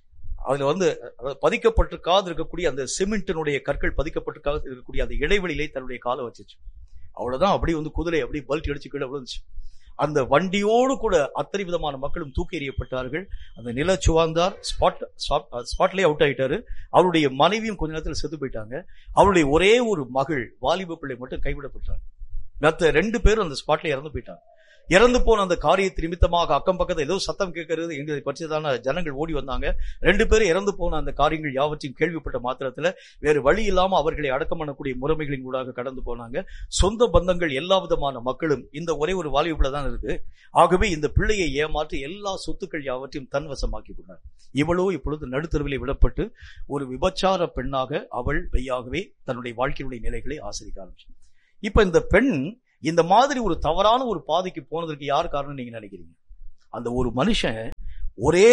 அதுல பதிக்கப்பட்டிருக்காது இருக்கக்கூடிய அந்த சிமெண்டினுடைய கற்கள் பதிக்கப்பட்டிருக்காது இருக்கக்கூடிய அந்த இடைவெளியிலே தன்னுடைய காலை வச்சிச்சு. அவ்வளவுதான், அப்படி குதிரை அப்படி பல்ட் அடிச்சு கீழே விழுந்துச்சு. அந்த வண்டியோடு கூட அத்தனை விதமான மக்களும் தூக்கி எறியப்பட்டார்கள். அந்த நில சுவாந்தார் ஸ்பாட்லயே அவுட் ஆயிட்டாரு. அவருடைய மனைவியும் கொஞ்ச நேரத்தில் செத்து போயிட்டாங்க. அவருடைய ஒரே ஒரு மகள் வாலிப பிள்ளை மட்டும் கைவிடப்பட்டாங்க. மற்ற 2 பேரும் அந்த ஸ்பாட்ல இறந்து போயிட்டாங்க. இறந்து போன அந்த காரியத்தை நிமித்தமாக அக்கம் பக்கத்தில் ஏதோ சத்தம் கேட்கறது, எங்களுக்கு பட்சத்தான ஜனங்கள் ஓடி வந்தாங்க. 2 பேரும் இறந்து போன அந்த காரியங்கள் யாவற்றையும் கேள்விப்பட்ட மாத்திரத்துல வேறு வழி இல்லாம அவர்களை அடக்கம் பண்ணக்கூடிய முறைமைகளின் கூடாக கடந்து போனாங்க. சொந்த பந்தங்கள் எல்லா விதமான மக்களும் இந்த ஒரே ஒரு வாலிபுல தான் இருக்கு. ஆகவே இந்த பிள்ளையை ஏமாற்றி எல்லா சொத்துக்கள் யாவற்றையும் தன்வசமாக்கி கொண்டார். இவளோ இப்பொழுது நடுத்தருவிலே விடப்பட்டு ஒரு விபச்சார பெண்ணாக அவள் மெய்யாகவே தன்னுடைய வாழ்க்கையுடைய நிலைகளை ஆசிரிக்க ஆரம்பிச்சார். இப்ப இந்த பெண் இந்த மாதிரி ஒரு தவறான ஒரு பாதைக்கு போனதற்கு யார் காரணம் நீங்க நினைக்கிறீங்க? அந்த ஒரு மனுஷன் ஒரே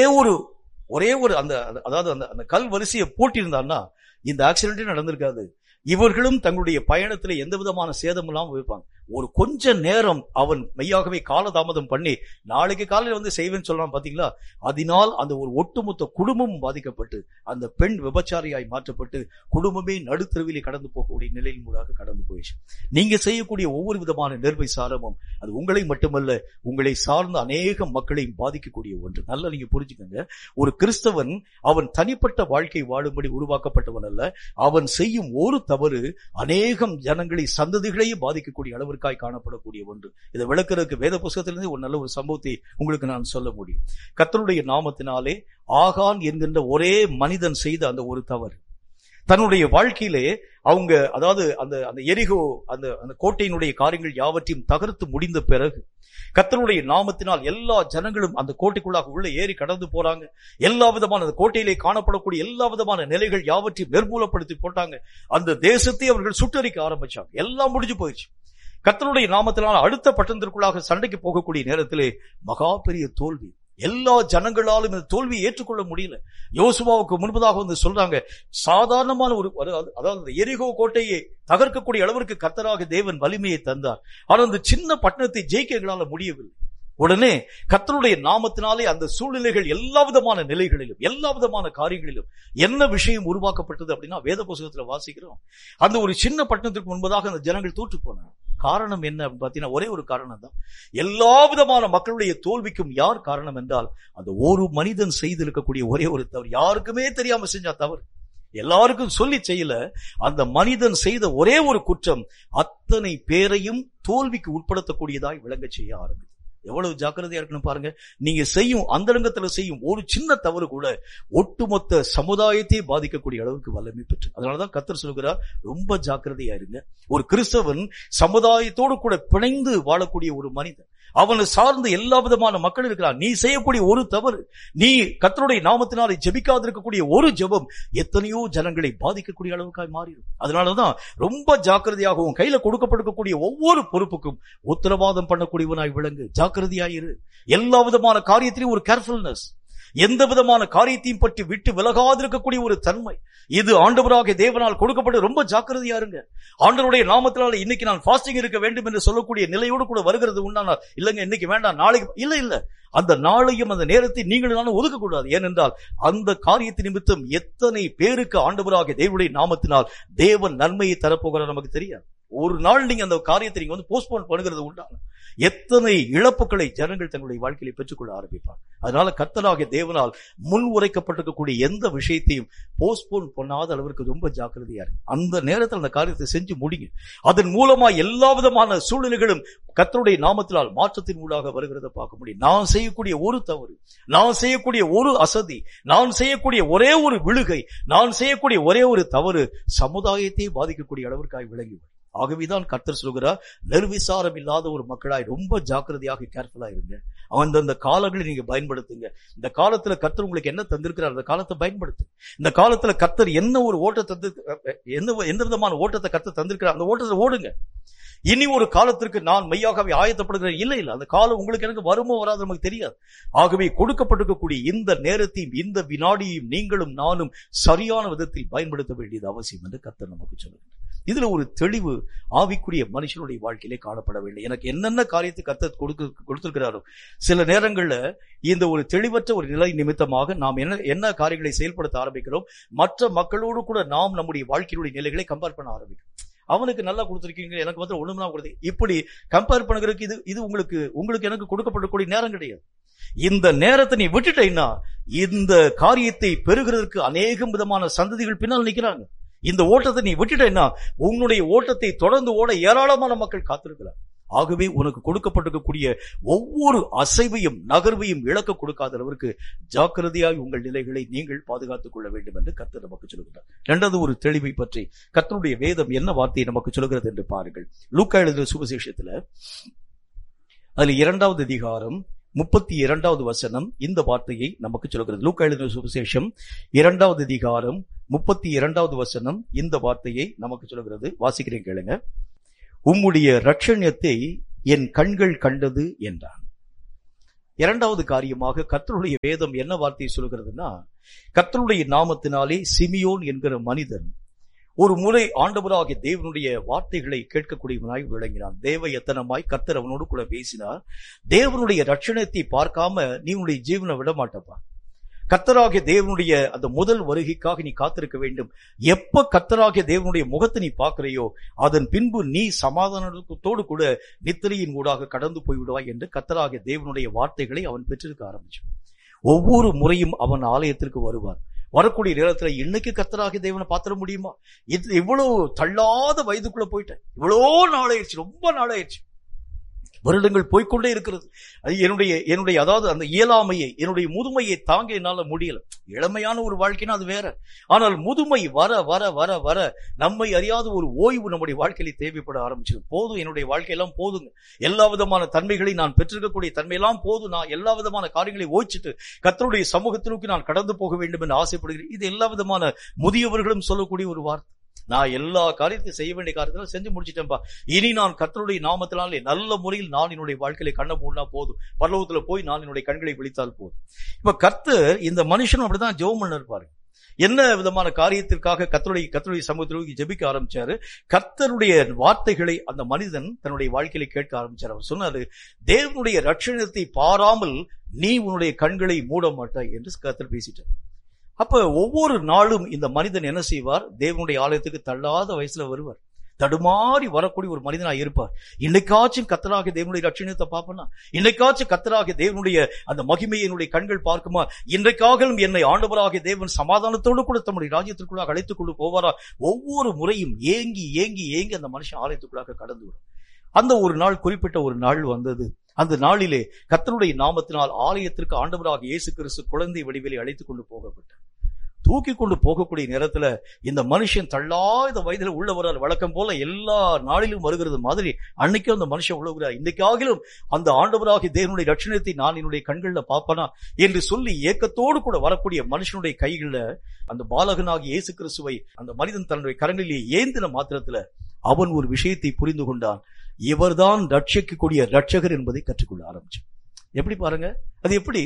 ஒரு அந்த கல் வரிசையை போட்டிருந்தான்னா இந்த ஆக்சிடென்டே நடந்திருக்காது. இவர்களும் தங்களுடைய பயணத்துல எந்த விதமான சேதம் இல்லாமல் இருப்பாங்க. ஒரு கொஞ்ச நேரம் அவன் மெய்யாகவே காலதாமதம் பண்ணி நாளைக்கு காலையில செய்வேன்னு சொல்றான் பாத்தீங்களா, அதனால் அந்த ஒரு ஒட்டுமொத்த குடும்பமும் பாதிக்கப்பட்டு அந்த பெண் விபச்சாரியாய் மாற்றப்பட்டு குடும்பமே நடுத்தருவிலே கடந்து போகக்கூடிய நிலையின் மூலமாக கடந்து போயிடுச்சு. நீங்க செய்யக்கூடிய ஒவ்வொரு விதமான நேர்மை சாரமும் அது உங்களை மட்டுமல்ல, உங்களை சார்ந்த அநேக மக்களையும் பாதிக்கக்கூடிய ஒன்று. நல்லா நீங்க புரிஞ்சுக்கங்க. ஒரு கிறிஸ்தவன் அவன் தனிப்பட்ட வாழ்க்கை வாழும்படி உருவாக்கப்பட்டவன் அல்ல. அவன் செய்யும் ஒரு தவறு அநேகம் ஜனங்களை சந்ததிகளையே பாதிக்கக்கூடிய அளவு காணப்படக்கூடிய ஒன்று. இதை விளக்குறதுக்கு வேத புத்தகத்திலிருந்து ஒரு நல்ல ஒரு சம்பவத்தை உங்களுக்கு நான் சொல்ல முடியும். கர்த்தருடைய நாமத்தினாலே ஆகான் என்கின்ற ஒரே மனிதன் செய்த அந்த ஒரு தவறு தன்னுடைய வாழ்க்கையிலே அவங்க அந்த எரிகோ அந்த கோட்டையினுடைய காரியங்கள் யாவற்றையும் தகர்த்து முடிந்த பிறகு கர்த்தருடைய நாமத்தினால் எல்லா ஜனங்களும் அந்த கோட்டைக்குள்ளாக உள்ள ஏறி கடந்து போறாங்க. எல்லா விதமான அந்த கோட்டையிலே காணப்படக்கூடிய எல்லா விதமான நிலைகள் யாவற்றையும் நிர்மூலப்படுத்தி போட்டாங்க. அந்த தேசத்தை அவர்கள் சுட்டரிக்க ஆரம்பிச்சாங்க. எல்லாம் முடிஞ்சு போயிடுச்சு. கர்த்தருடைய நாமத்தினால் அடுத்த பட்டணத்திற்குள்ளாக சண்டைக்கு போகக்கூடிய நேரத்திலே மகா பெரிய தோல்வி. எல்லா ஜனங்களாலும் இந்த தோல்வியை ஏற்றுக்கொள்ள முடியல. யோசுவாவுக்கு முன்பதாக சொல்றாங்க, சாதாரணமான அதாவது எரிகோ கோட்டையை தகர்க்கக்கூடிய அளவிற்கு கர்த்தராக தேவன் வலிமையை தந்தார். ஆனால் அந்த சின்ன பட்டணத்தை ஜெயிக்க எங்களால முடியவில்லை. உடனே கர்த்தருடைய நாமத்தினாலே அந்த சூழ்நிலைகள் எல்லா விதமான நிலைகளிலும் எல்லா விதமான காரியங்களிலும் என்ன விஷயம் உருவாக்கப்பட்டது அப்படின்னா வேத புத்தகத்துல வாசிக்கிறோம். அந்த ஒரு சின்ன பட்டணத்திற்கு முன்பதாக அந்த ஜனங்கள் தோற்று போனாங்க. காரணம் என்ன அப்படின்னு பாத்தீங்கன்னா ஒரே ஒரு காரணம் தான். எல்லா விதமான மக்களுடைய தோல்விக்கும் யார் காரணம் என்றால் அந்த ஒரு மனிதன் செய்திருக்கக்கூடிய ஒரே ஒரு தவறு. யாருக்குமே தெரியாம செஞ்சா தவறு, எல்லாருக்கும் சொல்லி செய்யல. அந்த மனிதன் செய்த ஒரே ஒரு குற்றம் அத்தனை பேரையும் தோல்விக்கு உட்படுத்தக்கூடியதாய் விளங்க செய்ய ஆரம்பிச்சு. எவ்வளவு ஜாக்கிரதையா இருக்கணும் பாருங்க. நீங்க செய்யும் அந்தரங்கத்துல செய்யும் ஒரு சின்ன தவறு கூட ஒட்டுமொத்த சமுதாயத்தை பாதிக்கக்கூடிய அளவுக்கு வல்லமை பெற்று. அதனாலதான் கர்த்தர் சொல்கிறார், ரொம்ப ஜாக்கிரதையா இருங்க. ஒரு கிறிஸ்தவன் சமுதாயத்தோடு கூட பிணைந்து வாழக்கூடிய ஒரு மனிதன், அவனை சார்ந்து எல்லா விதமான மக்கள் இருக்கிறார். நீ செய்யக்கூடிய ஒரு தவறு, நீ கர்த்தருடைய நாமத்தினாலே ஜெபிக்காது இருக்கக்கூடிய ஒரு ஜெபம் எத்தனையோ ஜனங்களை பாதிக்கக்கூடிய அளவுக்காய் மாறிடும். அதனாலதான் ரொம்ப ஜாக்கிரதையாகவும் கையில கொடுக்கப்பட்டிருக்கக்கூடிய ஒவ்வொரு பொறுப்புக்கும் உத்தரவாதம் பண்ணக்கூடியவனாய் விளங்கு. ஜாக்கிரதையாயிரு. எல்லா விதமான காரியத்திலும் ஒரு கேர்ஃபுல்னஸ், எந்த விதமான காரியத்தையும் பற்றி விட்டு விலகாதிருக்கக்கூடிய ஒரு தன்மை, இது ஆண்டவராகிய தேவனால் கொடுக்கப்பட்டு ரொம்ப ஜாக்கிரதையா இருங்க. ஆண்டவருடைய நாமத்தினால இன்னைக்கு நான் ஃபாஸ்டிங் இருக்க வேண்டும் என்று சொல்லக்கூடிய நிலையோடு கூட வருகிறது உண்டானால், இல்லங்க இன்னைக்கு வேண்டாம் நாளைக்கு, இல்ல அந்த நாளையும் அந்த நேரத்தை நீங்கள் நானும் ஒதுக்கக்கூடாது. ஏனென்றால் அந்த காரியத்தின் நிமித்தம் எத்தனை பேருக்கு ஆண்டவராகிய தேவனுடைய நாமத்தினால் தேவன் நன்மையை தரப்போகிறார் நமக்கு தெரியாது. ஒரு நாள் நீங்க அந்த காரியத்தை நீங்க போஸ்ட்போன் பண்ணுகிறது உண்டான எத்தனை இழப்புகளை ஜனங்கள் தங்களுடைய வாழ்க்கையை பெற்றுக்கொள்ள ஆரம்பிப்பார். அதனால கர்த்தராகிய தேவனால் முன் உரைக்கப்பட்டிருக்கக்கூடிய எந்த விஷயத்தையும் போஸ்ட்போன் பண்ணாத அளவிற்கு ரொம்ப ஜாக்கிரதையா இருக்கு. அந்த நேரத்தில் அந்த காரியத்தை செஞ்சு முடிங்க. அதன் மூலமா எல்லா விதமான சூழ்நிலைகளும் கர்த்தருடைய நாமத்தினால் மாற்றத்தின் ஊடாக வருகிறத பார்க்க முடியும். நான் செய்யக்கூடிய ஒரு தவறு, நான் செய்யக்கூடிய ஒரு அசதி, நான் செய்யக்கூடிய ஒரே ஒரு விழுகை, நான் செய்யக்கூடிய ஒரே ஒரு தவறு சமுதாயத்தை பாதிக்கக்கூடிய அளவிற்காக விளங்கி. ஆகவேதான் கர்த்தர் சொல்கிறார், நிர்விசாரம் இல்லாத ஒரு மக்களாய் ரொம்ப ஜாக்கிரதையாக கேர்ஃபுல்லா இருங்க. அந்த காலங்களை நீங்க பயன்படுத்துங்க. இந்த காலத்துல கர்த்தர் உங்களுக்கு என்ன தந்திருக்கிறார், அந்த காலத்தை பயன்படுத்து. இந்த காலத்துல கர்த்தர் என்ன ஒரு ஓட்டத்தை எந்த விதமான ஓட்டத்தை கர்த்தர் தந்திருக்கிறார், அந்த ஓட்டத்தை ஓடுங்க. இனி ஒரு காலத்திற்கு நான் மெய்யாகவே ஆயத்தப்படுகிறேன், இல்ல அந்த காலம் உங்களுக்கு எனக்கு வருமோ வராது நமக்கு தெரியாது. ஆகவே கொடுக்கப்பட்டிருக்கக்கூடிய இந்த நேரத்தையும் இந்த வினாடியையும் நீங்களும் நானும் சரியான விதத்தில் பயன்படுத்த வேண்டியது அவசியம் என்று கர்த்தர் நமக்கு சொல்லுகிறார். இதுல ஒரு தெளிவு ஆவிக்குரிய மனுஷனுடைய வாழ்க்கையிலே காணப்பட வேண்டும். எனக்கு என்னென்ன காரியத்தை கர்த்தர் கொடுத்திருக்கிறாரோ, சில நேரங்கள்ல இந்த ஒரு தெளிவற்ற ஒரு நிலை நிமித்தமாக நாம் என்ன காரியங்களை செயல்படுத்த ஆரம்பிக்கிறோம், மற்ற மக்களோடு கூட நாம் நம்முடைய வாழ்க்கையுடைய நிலைகளை கம்பேர் பண்ண ஆரம்பிக்கிறோம். அவனுக்கு நல்லா கொடுத்திருக்கீங்க, எனக்கு வந்து ஒண்ணுமே கொடுத்து, இப்படி கம்பேர் பண்ணுறதுக்கு இது உங்களுக்கு எனக்கு கொடுக்கப்படக்கூடிய நேரம் கிடையாது. இந்த நேரத்தை நீ விட்டுட்டீங்கன்னா இந்த காரியத்தை பெறுகிறதுக்கு அநேகம் விதமான சந்ததிகள் பின்னால் நிற்கிறாங்க. இந்த ஓட்டத்தை நீ விட்டுட்டேன்னா உன்னுடைய ஓட்டத்தை தொடர்ந்து ஓட ஏராளமான மக்கள் காத்திருக்கிறார். ஆகவே உனக்கு கொடுக்கப்பட்டிருக்கக்கூடிய ஒவ்வொரு அசைவையும் நகர்வையும் இழக்க கொடுக்காத அளவிற்கு ஜாக்கிரதையாய் உங்கள் நிலைகளை நீங்கள் பாதுகாத்துக் கொள்ள வேண்டும் என்று கர்த்தர் நமக்கு சொல்கிறார். இரண்டாவது ஒரு தெளிவை பற்றி கர்த்தருடைய வேதம் என்ன வார்த்தையை நமக்கு சொல்கிறது என்று பாருங்கள். லூக்கா எழுதின சுவிசேஷத்துல அதுல 2வது அதிகாரம் 32வது வசனம் இந்த வார்த்தையை நமக்கு சொல்கிறது. லூக்கா எழுதின சுவிசேஷம் 2வது அதிகாரம் 32வது வசனம் இந்த வார்த்தையை நமக்கு சொல்கிறது. வாசிக்கிறேன் கேளுங்க. உம்முடைய இரட்சணியத்தை என் கண்கள் கண்டது என்றான். இரண்டாவது காரியமாக கர்த்தருடைய வேதம் என்ன வார்த்தையை சொல்கிறதுனா, கர்த்தருடைய நாமத்தினாலே சிமியோன் என்கிற மனிதன் ஒரு முறை ஆண்டவராகிய தேவனுடைய வார்த்தைகளை கேட்கக்கூடியவனாய் விளங்கினான். தேவ எத்தனமாய் கர்த்தர் அவனோடு கூட பேசினார். தேவனுடைய இரட்சணியத்தை பார்க்காம நீ உன்னுடைய ஜீவனை விட மாட்டப்பா. கர்த்தராகிய தேவனுடைய அந்த முதல் வருகைக்காக நீ காத்திருக்க வேண்டும். எப்ப கர்த்தராகிய தேவனுடைய முகத்தை நீ பார்க்கிறையோ அதன் பின்பு நீ சமாதானத்தோடு கூட நித்திரையின் ஊடாக கடந்து போய்விடுவாய் என்று கர்த்தராகிய தேவனுடைய வார்த்தைகளை அவன் பெற்றிருக்க ஆரம்பிச்சான். ஒவ்வொரு முறையும் அவன் ஆலயத்திற்கு வருவார். வரக்கூடிய நேரத்துல இன்னைக்கு கர்த்தராகிய தேவனை பார்த்திட முடியுமா? இது இவ்வளவு தள்ளாத வயதுக்குள்ள போயிட்டேன், இவ்வளோ நாளாயிருச்சு, ரொம்ப நாளாயிருச்சு, வருடங்கள் போய்கொண்டே இருக்கிறது. என்னுடைய அதாவது அந்த இயலாமையை, என்னுடைய முதுமையை தாங்க என்னால முடியல. இளமையான ஒரு வாழ்க்கைனா அது வேற. ஆனால் முதுமை வர வர வர வர நம்மை அறியாத ஒரு ஓய்வு நம்முடைய வாழ்க்கையில தேவைப்பட ஆரம்பிச்சது. போதும், என்னுடைய வாழ்க்கையெல்லாம் போதுங்க, எல்லா விதமான தன்மைகளை நான் பெற்றிருக்கக்கூடிய தன்மையெல்லாம் போதும், நான் எல்லா விதமான காரியங்களை ஓய்ச்சிட்டு கர்த்தருடைய சமூகத்திற்கு நான் கடந்து போக வேண்டும் என்று ஆசைப்படுகிறேன். இது எல்லா விதமான முதியவர்களும் சொல்லக்கூடிய ஒரு வார்த்தை. நான் எல்லா காரியத்தையும் செய்ய வேண்டிய காரியத்தில செஞ்சு முடிச்சிட்டேன்பா, இனி நான் கர்த்தருடைய நாமத்தினாலே நல்ல முறையில் நான் என்னுடைய வாழ்க்கையில கண்ண மூடினா போதும், பரலோகத்துல போய் நான் என்னுடைய கண்களை விழித்தால் போதும். இப்ப கர்த்தர் இந்த மனுஷனும் அப்படிதான் ஜெபம் பண்ண இருப்பாரு. என்ன விதமான காரியத்திற்காக கர்த்தருடைய சமூகத்திற்கு ஜெபிக்க ஆரம்பிச்சாரு. கர்த்தருடைய வார்த்தைகளை அந்த மனிதன் தன்னுடைய வாழ்க்கையில கேட்க ஆரம்பிச்சார். அவர் சொன்னாரு, தேவனுடைய இரட்சணியத்தை பாராமல் நீ உன்னுடைய கண்களை மூட மாட்டாய் என்று கர்த்தர் பேசிட்டார். அப்ப ஒவ்வொரு நாளும் இந்த மனிதன் என்ன செய்வார், தேவனுடைய ஆலயத்துக்கு தள்ளாத வயசுல வருவார். தடுமாறி வரக்கூடிய ஒரு மனிதனாய் இருப்பார். இன்னைக்காச்சும் கர்த்தராகிய தேவனுடைய ரட்சணியத்தை பார்ப்பனா, இன்னைக்காச்சும் கர்த்தராகிய தேவனுடைய அந்த மகிமையை என்னுடைய கண்கள் பார்க்குமா, இன்றைக்காகவும் என்னை ஆண்டவராகிய தேவன் சமாதானத்தோடு கூட தம்முடைய ராஜ்யத்திற்குள்ளாக அழைத்துக் கொண்டு போவாரா? ஒவ்வொரு முறையும் ஏங்கி ஏங்கி ஏங்கி அந்த மனுஷன் ஆலயத்துக்குள்ளாக கடந்து வரும். அந்த ஒரு நாள், குறிப்பிட்ட ஒரு நாள் வந்தது. அந்த நாளிலே கர்த்தருடைய நாமத்தினால் ஆலயத்திற்கு ஆண்டவராகிய இயேசு கிறிஸ்து குழந்தை வடிவிலே அழைத்துக் கொண்டு போகப்பட்டார். தூக்கி கொண்டு போகக்கூடிய நேரத்துல இந்த மனுஷன் தள்ளாத வயதுல உள்ள வர்றார். வழக்கம் போல எல்லா நாளிலும் வருகிறது மாதிரி அன்னைக்கும் அந்த மனுஷன் உள்ள வருகிறார். இன்றைக்காகிலும் அந்த ஆண்டவராகிய தேவனுடைய ரட்சணத்தை நான் என்னுடைய கண்கள்ல பார்ப்பனா என்று சொல்லி ஏக்கத்தோடு கூட வரக்கூடிய மனுஷனுடைய கைகள்ல அந்த பாலகனாகிய இயேசு கிறிஸ்துவை அந்த மனிதன் தன்னுடைய கரங்களிலே ஏந்தின மாத்திரத்துல அவன் ஒரு விஷயத்தை புரிந்து கொண்டான். இவர்தான் ரட்சிக்கக்கூடிய ரட்சகர் என்பதை கற்றுக்கொள்ள ஆரம்பிச்சான். எப்படி பாருங்க, அது எப்படி?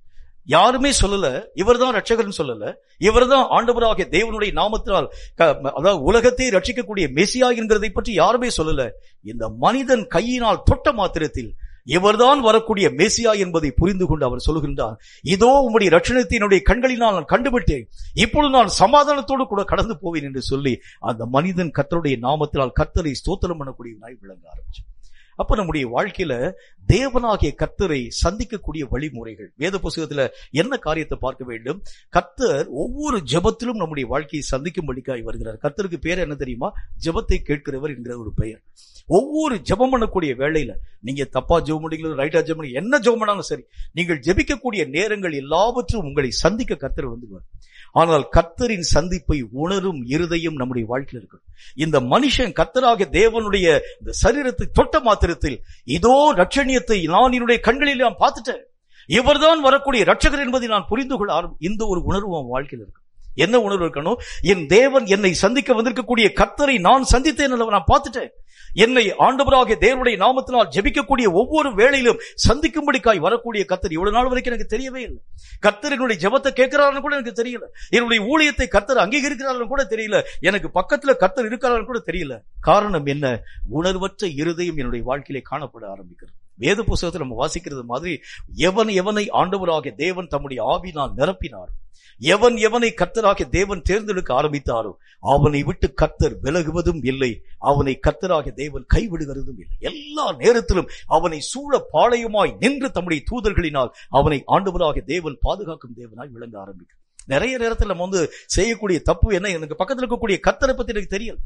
யாருமே சொல்லல இவர்தான் ரட்சகர்னு சொல்லல, இவர்தான் ஆண்டவராகிய தேவனுடைய நாமத்தினால் அதாவது உலகத்தை ரட்சிக்கக்கூடிய மெசியா என்கிறதை பற்றி யாருமே சொல்லல. இந்த மனிதன் கையினால் தொட்ட மாத்திரத்தில் இவர்தான் வரக்கூடிய மெசியா என்பதை புரிந்து கொண்டு அவர் சொல்லுகின்றார், இதோ உம்முடைய ரட்சணத்தினுடைய கண்களினால் நான் கண்டுபிட்டேன், இப்பொழுது நான் சமாதானத்தோடு கூட கடந்து போவேன் என்று சொல்லி அந்த மனிதன் கர்த்தருடைய நாமத்தினால் கர்த்தரை ஸ்தோத்திரம் பண்ணக்கூடியவனாய் விளங்க ஆரம்பிச்சு. அப்ப நம்முடைய வாழ்க்கையில தேவனாகிய கர்த்தரை சந்திக்கக்கூடிய வழிமுறைகள் வேத புத்தகத்துல என்ன காரியத்தை பார்க்க வேண்டும்? கர்த்தர் ஒவ்வொரு ஜெபத்திலும் நம்முடைய வாழ்க்கையை சந்திக்கும்படிக்காய் வருகிறார். கர்த்தருக்கு பேர் என்ன தெரியுமா? ஜெபத்தை கேட்கிறவர் என்கிற ஒரு பெயர். ஒவ்வொரு ஜெபம் பண்ணக்கூடிய வேளையில நீங்க தப்பா ஜெபம் பண்ணீங்களோ ரைட்டா ஜெபம் பண்ணி என்ன ஜெபம் பண்ணாலும் சரி, நீங்கள் ஜெபிக்கக்கூடிய நேரங்கள் எல்லாவற்றும் உங்களை சந்திக்க கர்த்தர் வந்துவார். ஆனால் கர்த்தரின் சந்திப்பை உணரும் இருதயம் நம்முடைய வாழ்க்கையில் இருக்கணும். இந்த மனுஷன் கர்த்தராகிய தேவனுடைய இந்த சரீரத்தை தொட்ட மாத்திரத்தில் இதோ ரட்சணியத்தை நான் என்னுடைய கண்களில் நான் பார்த்துட்டேன், இவர்தான் வரக்கூடிய ரட்சகர் என்பதை நான் புரிந்து கொள்ள இந்த ஒரு உணர்வு அவன் வாழ்க்கையில் இருக்கு. என்ன உணர்வு இருக்கணும்? என் தேவன் என்னை சந்திக்க வந்திருக்கக்கூடிய கர்த்தரை நான் சந்தித்தேன், நான் பார்த்துட்டேன். என்னை ஆண்டவராகிய தேவனுடைய நாமத்தினால் ஜெபிக்கக்கூடிய ஒவ்வொரு வேளையிலும் சந்திக்கும்படிக்காய் வரக்கூடிய கர்த்தர் இவ்வளவு நாள் வரைக்கும் எனக்கு தெரியவே இல்லை. கர்த்தர் என்னுடைய ஜெபத்தை கேட்கிறாருன்னு கூட எனக்கு தெரியல. என்னுடைய ஊழியத்தை கர்த்தர் அங்கீகரிக்கிறாருன்னு கூட தெரியல. எனக்கு பக்கத்துல கர்த்தர் இருக்கிறாருன்னு கூட தெரியல. காரணம் என்ன? உணர்வற்ற இருதயம் என்னுடைய வாழ்க்கையிலே காணப்பட ஆரம்பிக்கிறது. வேத புத்தகத்தில் நம்ம வாசிக்கிறது மாதிரி எவனை ஆண்டவராகிய தேவன் தம்முடைய ஆவியினால் நிரப்பினார், எவனை கர்த்தராகிய தேவன் தேர்ந்தெடுக்க ஆரம்பித்தாரோ அவனை விட்டு கர்த்தர் விலகுவதும் இல்லை, அவனை கர்த்தராகிய தேவன் கைவிடுகிறதும் இல்லை. எல்லா நேரத்திலும் அவனை சூழ பாளையமாய் நின்று தம்முடைய தூதர்களினால் அவனை ஆண்டவராகிய தேவன் பாதுகாக்கும் தேவனாய் விளங்க ஆரம்பிக்கும். நிறைய நேரத்தில் நம்ம செய்யக்கூடிய தப்பு என்ன? எனக்கு பக்கத்தில் இருக்கக்கூடிய கர்த்தரை பத்தி எனக்கு தெரியல,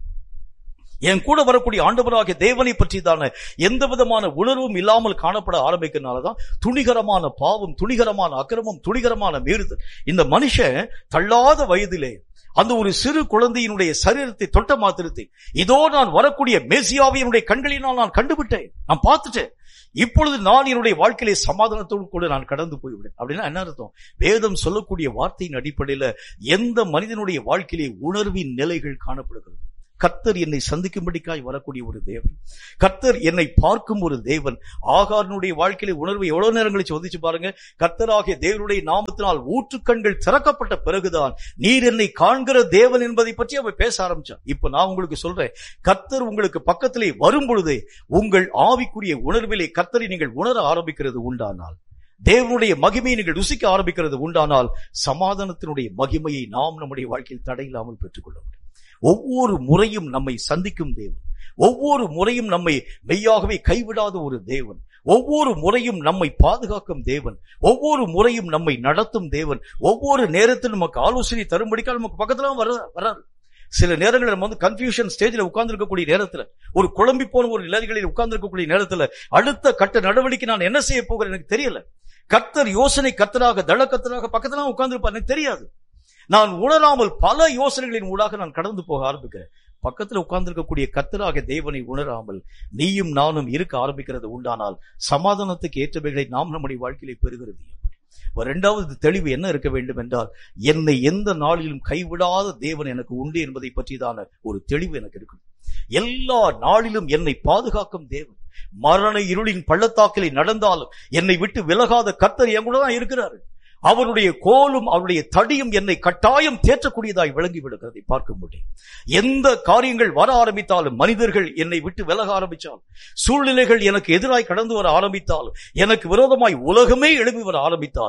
என் கூட வரக்கூடிய ஆண்டவராகிய தேவனை பற்றிதான எந்த விதமான உணர்வும் இல்லாமல் காணப்பட ஆரம்பிக்கிறதுனாலதான் துணிகரமான பாவம், துணிகரமான அக்கிரமம், துணிகரமான மீறுதல். இந்த மனுஷன் தள்ளாத வயதிலே அந்த ஒரு சிறு குழந்தையினுடைய சரீரத்தை தொட்ட மாத்திரத்தை இதோ நான் வரக்கூடிய மேசியாவை என்னுடைய கண்களினால் நான் கண்டுபிட்டேன், நான் பார்த்துட்டேன், இப்பொழுது நான் என்னுடைய வாழ்க்கையிலே சமாதானத்தோடு கூட நான் கடந்து போய்விட்டேன். அப்படின்னா என்ன அர்த்தம்? வேதம் சொல்லக்கூடிய வார்த்தையின் அடிப்படையில எந்த மனிதனுடைய வாழ்க்கையிலே உணர்வின் நிலைகள் காணப்படுகிறது. கர்த்தர் என்னை சந்திக்கும்படிக்காய் வரக்கூடிய ஒரு தேவன், கர்த்தர் என்னை பார்க்கும் ஒரு தேவன். ஆகாரனுடைய வாழ்க்கையில உணர்வு எவ்வளவு நேரம் கழிச்சு வந்துச்சு பாருங்க. கர்த்தராகிய தேவனுடைய நாமத்தினால் ஊற்றுக்கண்கள் திறக்கப்பட்ட பிறகுதான் நீர் என்னை காண்கிற தேவன் என்பதை பற்றி அவன் பேச ஆரம்பிச்சான். இப்ப நான் உங்களுக்கு சொல்றேன், கர்த்தர் உங்களுக்கு பக்கத்திலே வரும் பொழுதே உங்கள் ஆவிக்குரிய உணர்விலே கர்த்தரை நீங்கள் உணர ஆரம்பிக்கிறது உண்டானால், தேவனுடைய மகிமையை நீங்கள் ருசிக்க ஆரம்பிக்கிறது உண்டானால், சமாதானத்தினுடைய மகிமையை நாம் நம்முடைய வாழ்க்கையில் தடையில்லாமல் பெற்றுக்கொள்ள முடியும். ஒவ்வொரு முறையும் நம்மை சந்திக்கும் தேவன், ஒவ்வொரு முறையும் நம்மை மெய்யாகவே கைவிடாத ஒரு தேவன், ஒவ்வொரு முறையும் நம்மை பாதுகாக்கும் தேவன், ஒவ்வொரு முறையும் நம்மை நடத்தும் தேவன், ஒவ்வொரு நேரத்திலும் நமக்கு ஆலோசனை தரும்படிக்காக நமக்கு பக்கத்துல வராது. சில நேரங்களில் நம்ம கன்ஃபியூஷன் ஸ்டேஜில் உட்கார்ந்து இருக்கக்கூடிய நேரத்தில், ஒரு குழம்பி போன ஒரு நிலைகளில் உட்கார்ந்து இருக்கக்கூடிய நேரத்தில் அடுத்த கட்ட நடவடிக்கை நான் என்ன செய்ய போகிறேன் எனக்கு தெரியல. கர்த்தர் யோசனை கர்த்தராக தள கர்த்தராக பக்கத்துல உட்கார்ந்து இருப்பார், எனக்கு தெரியாது. நான் உணராமல் பல யோசனைகளின் ஊடாக நான் கடந்து போக ஆரம்பிக்கிறேன். பக்கத்தில் உட்கார்ந்து இருக்கக்கூடிய கர்த்தராக தேவனை உணராமல் நீயும் நானும் இருக்க ஆரம்பிக்கிறது உண்டானால் சமாதானத்துக்கு ஏற்றவைகளை நாம் நம்முடைய வாழ்க்கையிலே பெறுகிறது. இரண்டாவது தெளிவு என்ன இருக்க வேண்டும் என்றால், என்னை எந்த நாளிலும் கைவிடாத தேவன் எனக்கு உண்டு என்பதை பற்றிதான ஒரு தெளிவு எனக்கு இருக்கணும். எல்லா நாளிலும் என்னை பாதுகாக்கும் தேவன், மரண இருளின் பள்ளத்தாக்கிலே நடந்தாலும் என்னை விட்டு விலகாத கர்த்தர் என் கூட தான் இருக்கிறாரு. அவருடைய கோலும் அவருடைய தடியும் என்னை கட்டாயம் தேற்றக்கூடியதாய் விளங்கி விடுகிறதை பார்க்க முடியும். எந்த காரியங்கள் வர ஆரம்பித்தாலும், மனிதர்கள் என்னை விட்டு விலக ஆரம்பித்தாலும், சூழ்நிலைகள் எனக்கு எதிராய் கடந்து வர ஆரம்பித்தாலும், எனக்கு விரோதமாய் உலகமே எழுப்பி வர ஆரம்பித்தாலும்,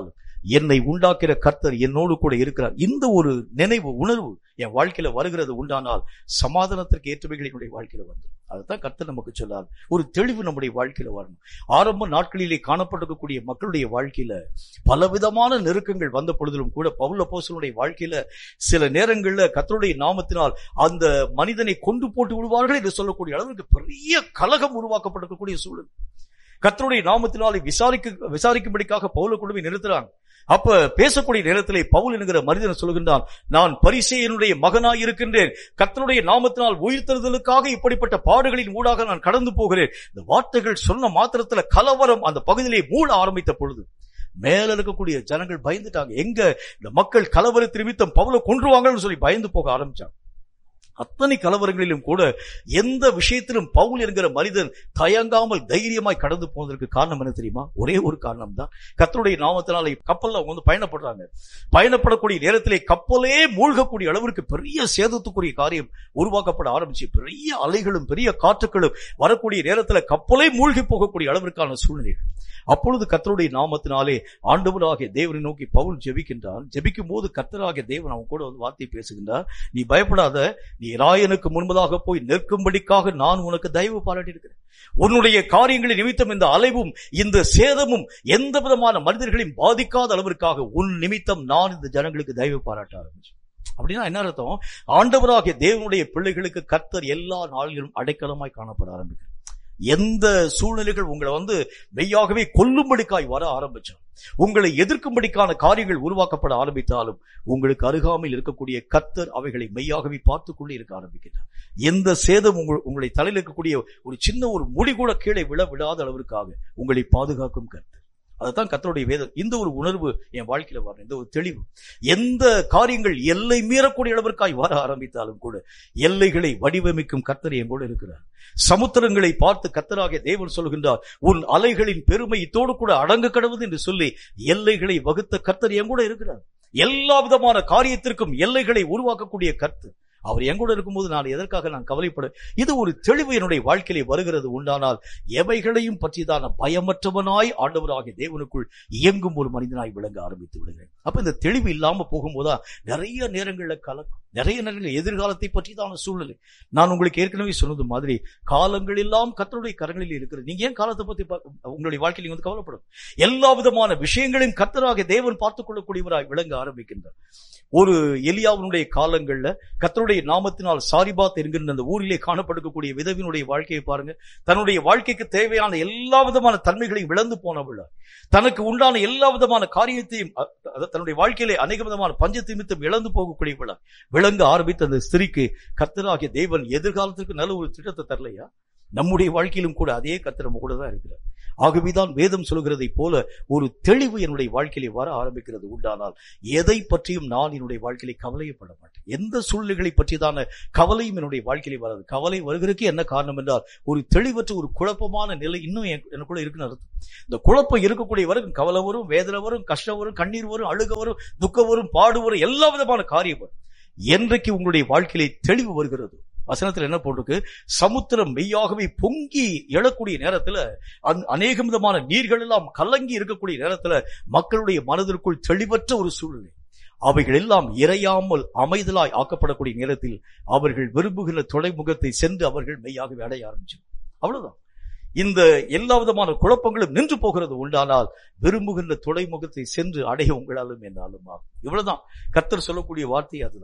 என்னை உண்டாக்கிற கர்த்தர் என்னோடு கூட இருக்கிறார். இந்த ஒரு நினைவு உணர்வு என் வாழ்க்கையில வருகிறது உண்டானால் சமாதானத்திற்கு ஏற்றவைகள் என்னுடைய வாழ்க்கையில வந்துடும். அதுதான் கர்த்தர் நமக்கு சொல்லார். ஒரு தெளிவு நம்முடைய வாழ்க்கையில வரணும். ஆரம்ப நாட்களிலே காணப்பட்டிருக்கக்கூடிய மக்களுடைய வாழ்க்கையில பலவிதமான நெருக்கங்கள் வந்த பொழுதிலும் கூட பவுல் அப்போஸ்தலனுடைய வாழ்க்கையில சில நேரங்கள்ல கர்த்தருடைய நாமத்தினால் அந்த மனிதனை கொண்டு போட்டு விடுவார்கள் என்று சொல்லக்கூடிய அளவுக்கு பெரிய கலகம் உருவாக்கப்பட்டிருக்கக்கூடிய சூழல். கர்த்தருடைய நாமத்தினாலே விசாரிக்கும்படிக்காக பவுலை கொண்டு போய் நிறுத்துறாங்க. அப்ப பேசக்கூடிய நேரத்திலே பவுல் என்கிற மனிதன் சொல்கின்றான், நான் பரிசேயனுடைய மகனாய் இருக்கின்றேன், கர்த்தருடைய நாமத்தினால் உயிர்த்தெழுதலுக்காக இப்படிப்பட்ட பாடுகளின் ஊடாக நான் கடந்து போகிறேன். இந்த வார்த்தைகள் சொன்ன மாத்திரத்துல கலவரம் அந்த பகுதியிலே மூட ஆரம்பித்த பொழுது மேல இருக்கக்கூடிய ஜனங்கள் பயந்துட்டாங்க. எங்க இந்த மக்கள் கலவரத்து நிமித்தம் பவுலை கொன்றுவாங்கன்னு சொல்லி பயந்து போக ஆரம்பிச்சாங்க. அத்தனை கலவரங்களிலும் கூட எந்த விஷயத்திலும் பவுல் என்கிற மனிதன் தயங்காமல் தைரியமாய் கடந்து போவதற்கு காரணம் என்ன தெரியுமா? ஒரே ஒரு காரணம் தான். கர்த்தருடைய நாமத்தினால கப்பல்ல அவங்க பயணப்படுறாங்க. பயணப்படக்கூடிய நேரத்திலே கப்பலே மூழ்கக்கூடிய அளவிற்கு பெரிய சேதத்துக்குரிய காரியம் உருவாக்கப்பட ஆரம்பிச்சு, பெரிய அலைகளும் பெரிய காற்றுகளும் வரக்கூடிய நேரத்தில் கப்பலே மூழ்கி போகக்கூடிய அளவிற்கான சூழ்நிலை. அப்பொழுது கர்த்தருடைய நாமத்தினாலே ஆண்டவராகிய தேவனை நோக்கி பவுல் ஜெபிக்கின்றான். ஜெபிக்கும் போது கர்த்தராகிய தேவன் அவன் கூட வந்து வார்த்தை பேசுகின்றார். நீ பயப்படாத, நீ ராயனுக்கு முன்பதாக போய் நிற்கும்படிக்காக நான் உனக்கு தயவு பாராட்டியிருக்கிறேன். உன்னுடைய காரியங்களின் நிமித்தம் இந்த அலைவும் இந்த சேதமும் எந்த விதமான மனிதர்களையும் பாதிக்காத அளவிற்காக உன் நிமித்தம் நான் இந்த ஜனங்களுக்கு தயவு பாராட்ட ஆரம்பிச்சேன். அப்படின்னா என்ன அர்த்தம்? ஆண்டவராகிய தேவனுடைய பிள்ளைகளுக்கு கர்த்தர் எல்லா நாளிலும் அடைக்கலமாய் காணப்பட ஆரம்பிக்கிறார். எந்த சூழ்நிலைகள் உங்களை மெய்யாகவே கொல்லும்படிக்காய் வர ஆரம்பிச்சாலும், உங்களை எதிர்க்கும்படிக்கான காரியங்கள் உருவாக்கப்பட ஆரம்பித்தாலும், உங்களுக்கு அருகாமையில் இருக்கக்கூடிய கர்த்தர் அவைகளை மெய்யாகவே பார்த்துக்கொண்டே இருக்க ஆரம்பிக்கிறார். எந்த சேதம் உங்களை தலையில் இருக்கக்கூடிய ஒரு சின்ன ஒரு முடி கூட கீழே விழாத அளவிற்காக உங்களை பாதுகாக்கும் கர்த்தர். அதுதான் கர்த்தருடைய வேதம். இந்த ஒரு உணர்வு என் வாழ்க்கையில வரணும், இந்த ஒரு தெளிவு. எந்த காரியங்கள் எல்லை மீறக்கூடிய அளவிற்காய் வர ஆரம்பித்தாலும் கூட எல்லைகளை வடிவமைக்கும் கர்த்தர் என் கூட இருக்கிறார். சமுத்திரங்களை பார்த்து கர்த்தராகிய தேவன் சொல்கின்றார், உன் அலைகளின் பெருமை இத்தோடு கூட அடங்க கடவுது என்று சொல்லி எல்லைகளை வகுத்த கர்த்தர் என் கூட இருக்கிறார். எல்லா விதமான காரியத்திற்கும் எல்லைகளை உருவாக்கக்கூடிய கர்த்தர் அவர் எங்கூட இருக்கும்போது நான் எதற்காக நான் கவலைப்பட? இது ஒரு தெளிவு என்னுடைய வாழ்க்கையிலே வருகிறது உண்டானால் எவைகளையும் பற்றிதான பயமற்றவனாய் ஆண்டவராகிய தேவனுக்குள் இயங்கும் ஒரு மனிதனாய் விளங்க ஆரம்பித்து விடுகிறேன். அப்ப இந்த தெளிவு இல்லாம போகும்போதா நிறைய நேரங்கள்ல கலக்கும், நிறைய நேரங்கள் எதிர்காலத்தை பற்றிதான சூழ்நிலை. நான் உங்களுக்கு ஏற்கனவே சொன்னது மாதிரி காலங்கள் எல்லாம் கர்த்தருடைய கரங்களில் இருக்கிறது. நீங்க ஏன் காலத்தை பத்தி உங்களுடைய வாழ்க்கையில் கவலைப்படும்? எல்லா விதமான விஷயங்களையும் கர்த்தராகிய தேவன் பார்த்துக் கொள்ளக்கூடியவராய் விளங்க ஆரம்பிக்கின்றார். ஒரு எலியாவினுடைய காலங்கள்ல கர்த்தருடைய நாமத்தினால் சாரிபாத் என்கின்ற அந்த ஊரிலே காணப்படக்கூடிய விதவினுடைய வாழ்க்கையை பாருங்க. தன்னுடைய வாழ்க்கைக்கு தேவையான எல்லா விதமான தன்மைகளையும் இழந்து போனவள், தனக்கு உண்டான எல்லா விதமான காரியத்தையும் தன்னுடைய வாழ்க்கையிலே அநேக விதமான பஞ்சத்தை நிமித்தம் இழந்து போகக்கூடியவளா விளங்க ஆரம்பித்த அந்த ஸ்திரீக்கு கர்த்தராகிய தேவன் எதிர்காலத்திற்கு நல்ல ஒரு திட்டத்தை தரலையா? நம்முடைய வாழ்க்கையிலும் கூட அதே கர்த்தர் நம்ம கூட தான் இருக்கிறார். ஆகவேதான் வேதம் சொல்கிறதை போல ஒரு தெளிவு என்னுடைய வாழ்க்கையிலே வர ஆரம்பிக்கிறது உண்டானால் எதை பற்றியும் நான் என்னுடைய வாழ்க்கையிலே கவலையப்பட மாட்டேன். எந்த சூழ்நிலைகளை பற்றிதான கவலையும் என்னுடைய வாழ்க்கையிலே வராது. கவலை வருகிறதுக்கு என்ன காரணம் என்றால் ஒரு தெளிவற்ற ஒரு குழப்பமான நிலை இன்னும் எனக்குள்ள இருக்குன்னு அர்த்தம். இந்த குழப்பம் இருக்கக்கூடிய வரைக்கும் கவலை வரும், வேதனை வரும், கஷ்டம் வரும், கண்ணீர் வரும், அழுக வரும், துக்கம் வரும், பாடு வரும், எல்லா விதமான காரியம் வரும். என்றைக்கு உங்களுடைய வாழ்க்கையிலே தெளிவு வருகிறது, வசனத்தில் என்ன போட்டிருக்கு? சமுத்திரம் மெய்யாகவே பொங்கி எழக்கூடிய நேரத்துல, அநேக விதமான நீர்கள் எல்லாம் கலங்கி இருக்கக்கூடிய நேரத்துல மக்களுடைய மனதிற்குள் தெளிவற்ற ஒரு சூழ்நிலை, அவைகள் எல்லாம் இறையாமல் அமைதலாய் ஆக்கப்படக்கூடிய நேரத்தில் அவர்கள் விரும்புகிற துறைமுகத்தை சென்று அவர்கள் மெய்யாகவே அடைய ஆரம்பிச்சு. அவ்வளவுதான். இந்த எல்லா விதமான குழப்பங்களும் நின்று போகிறது உண்டானால் விரும்புகின்ற துறைமுகத்தை சென்று அடைய உங்களாலும் என்னாலும் ஆகும். இவ்வளவுதான் கர்த்தர் சொல்லக்கூடிய வார்த்தை. அதுதான்.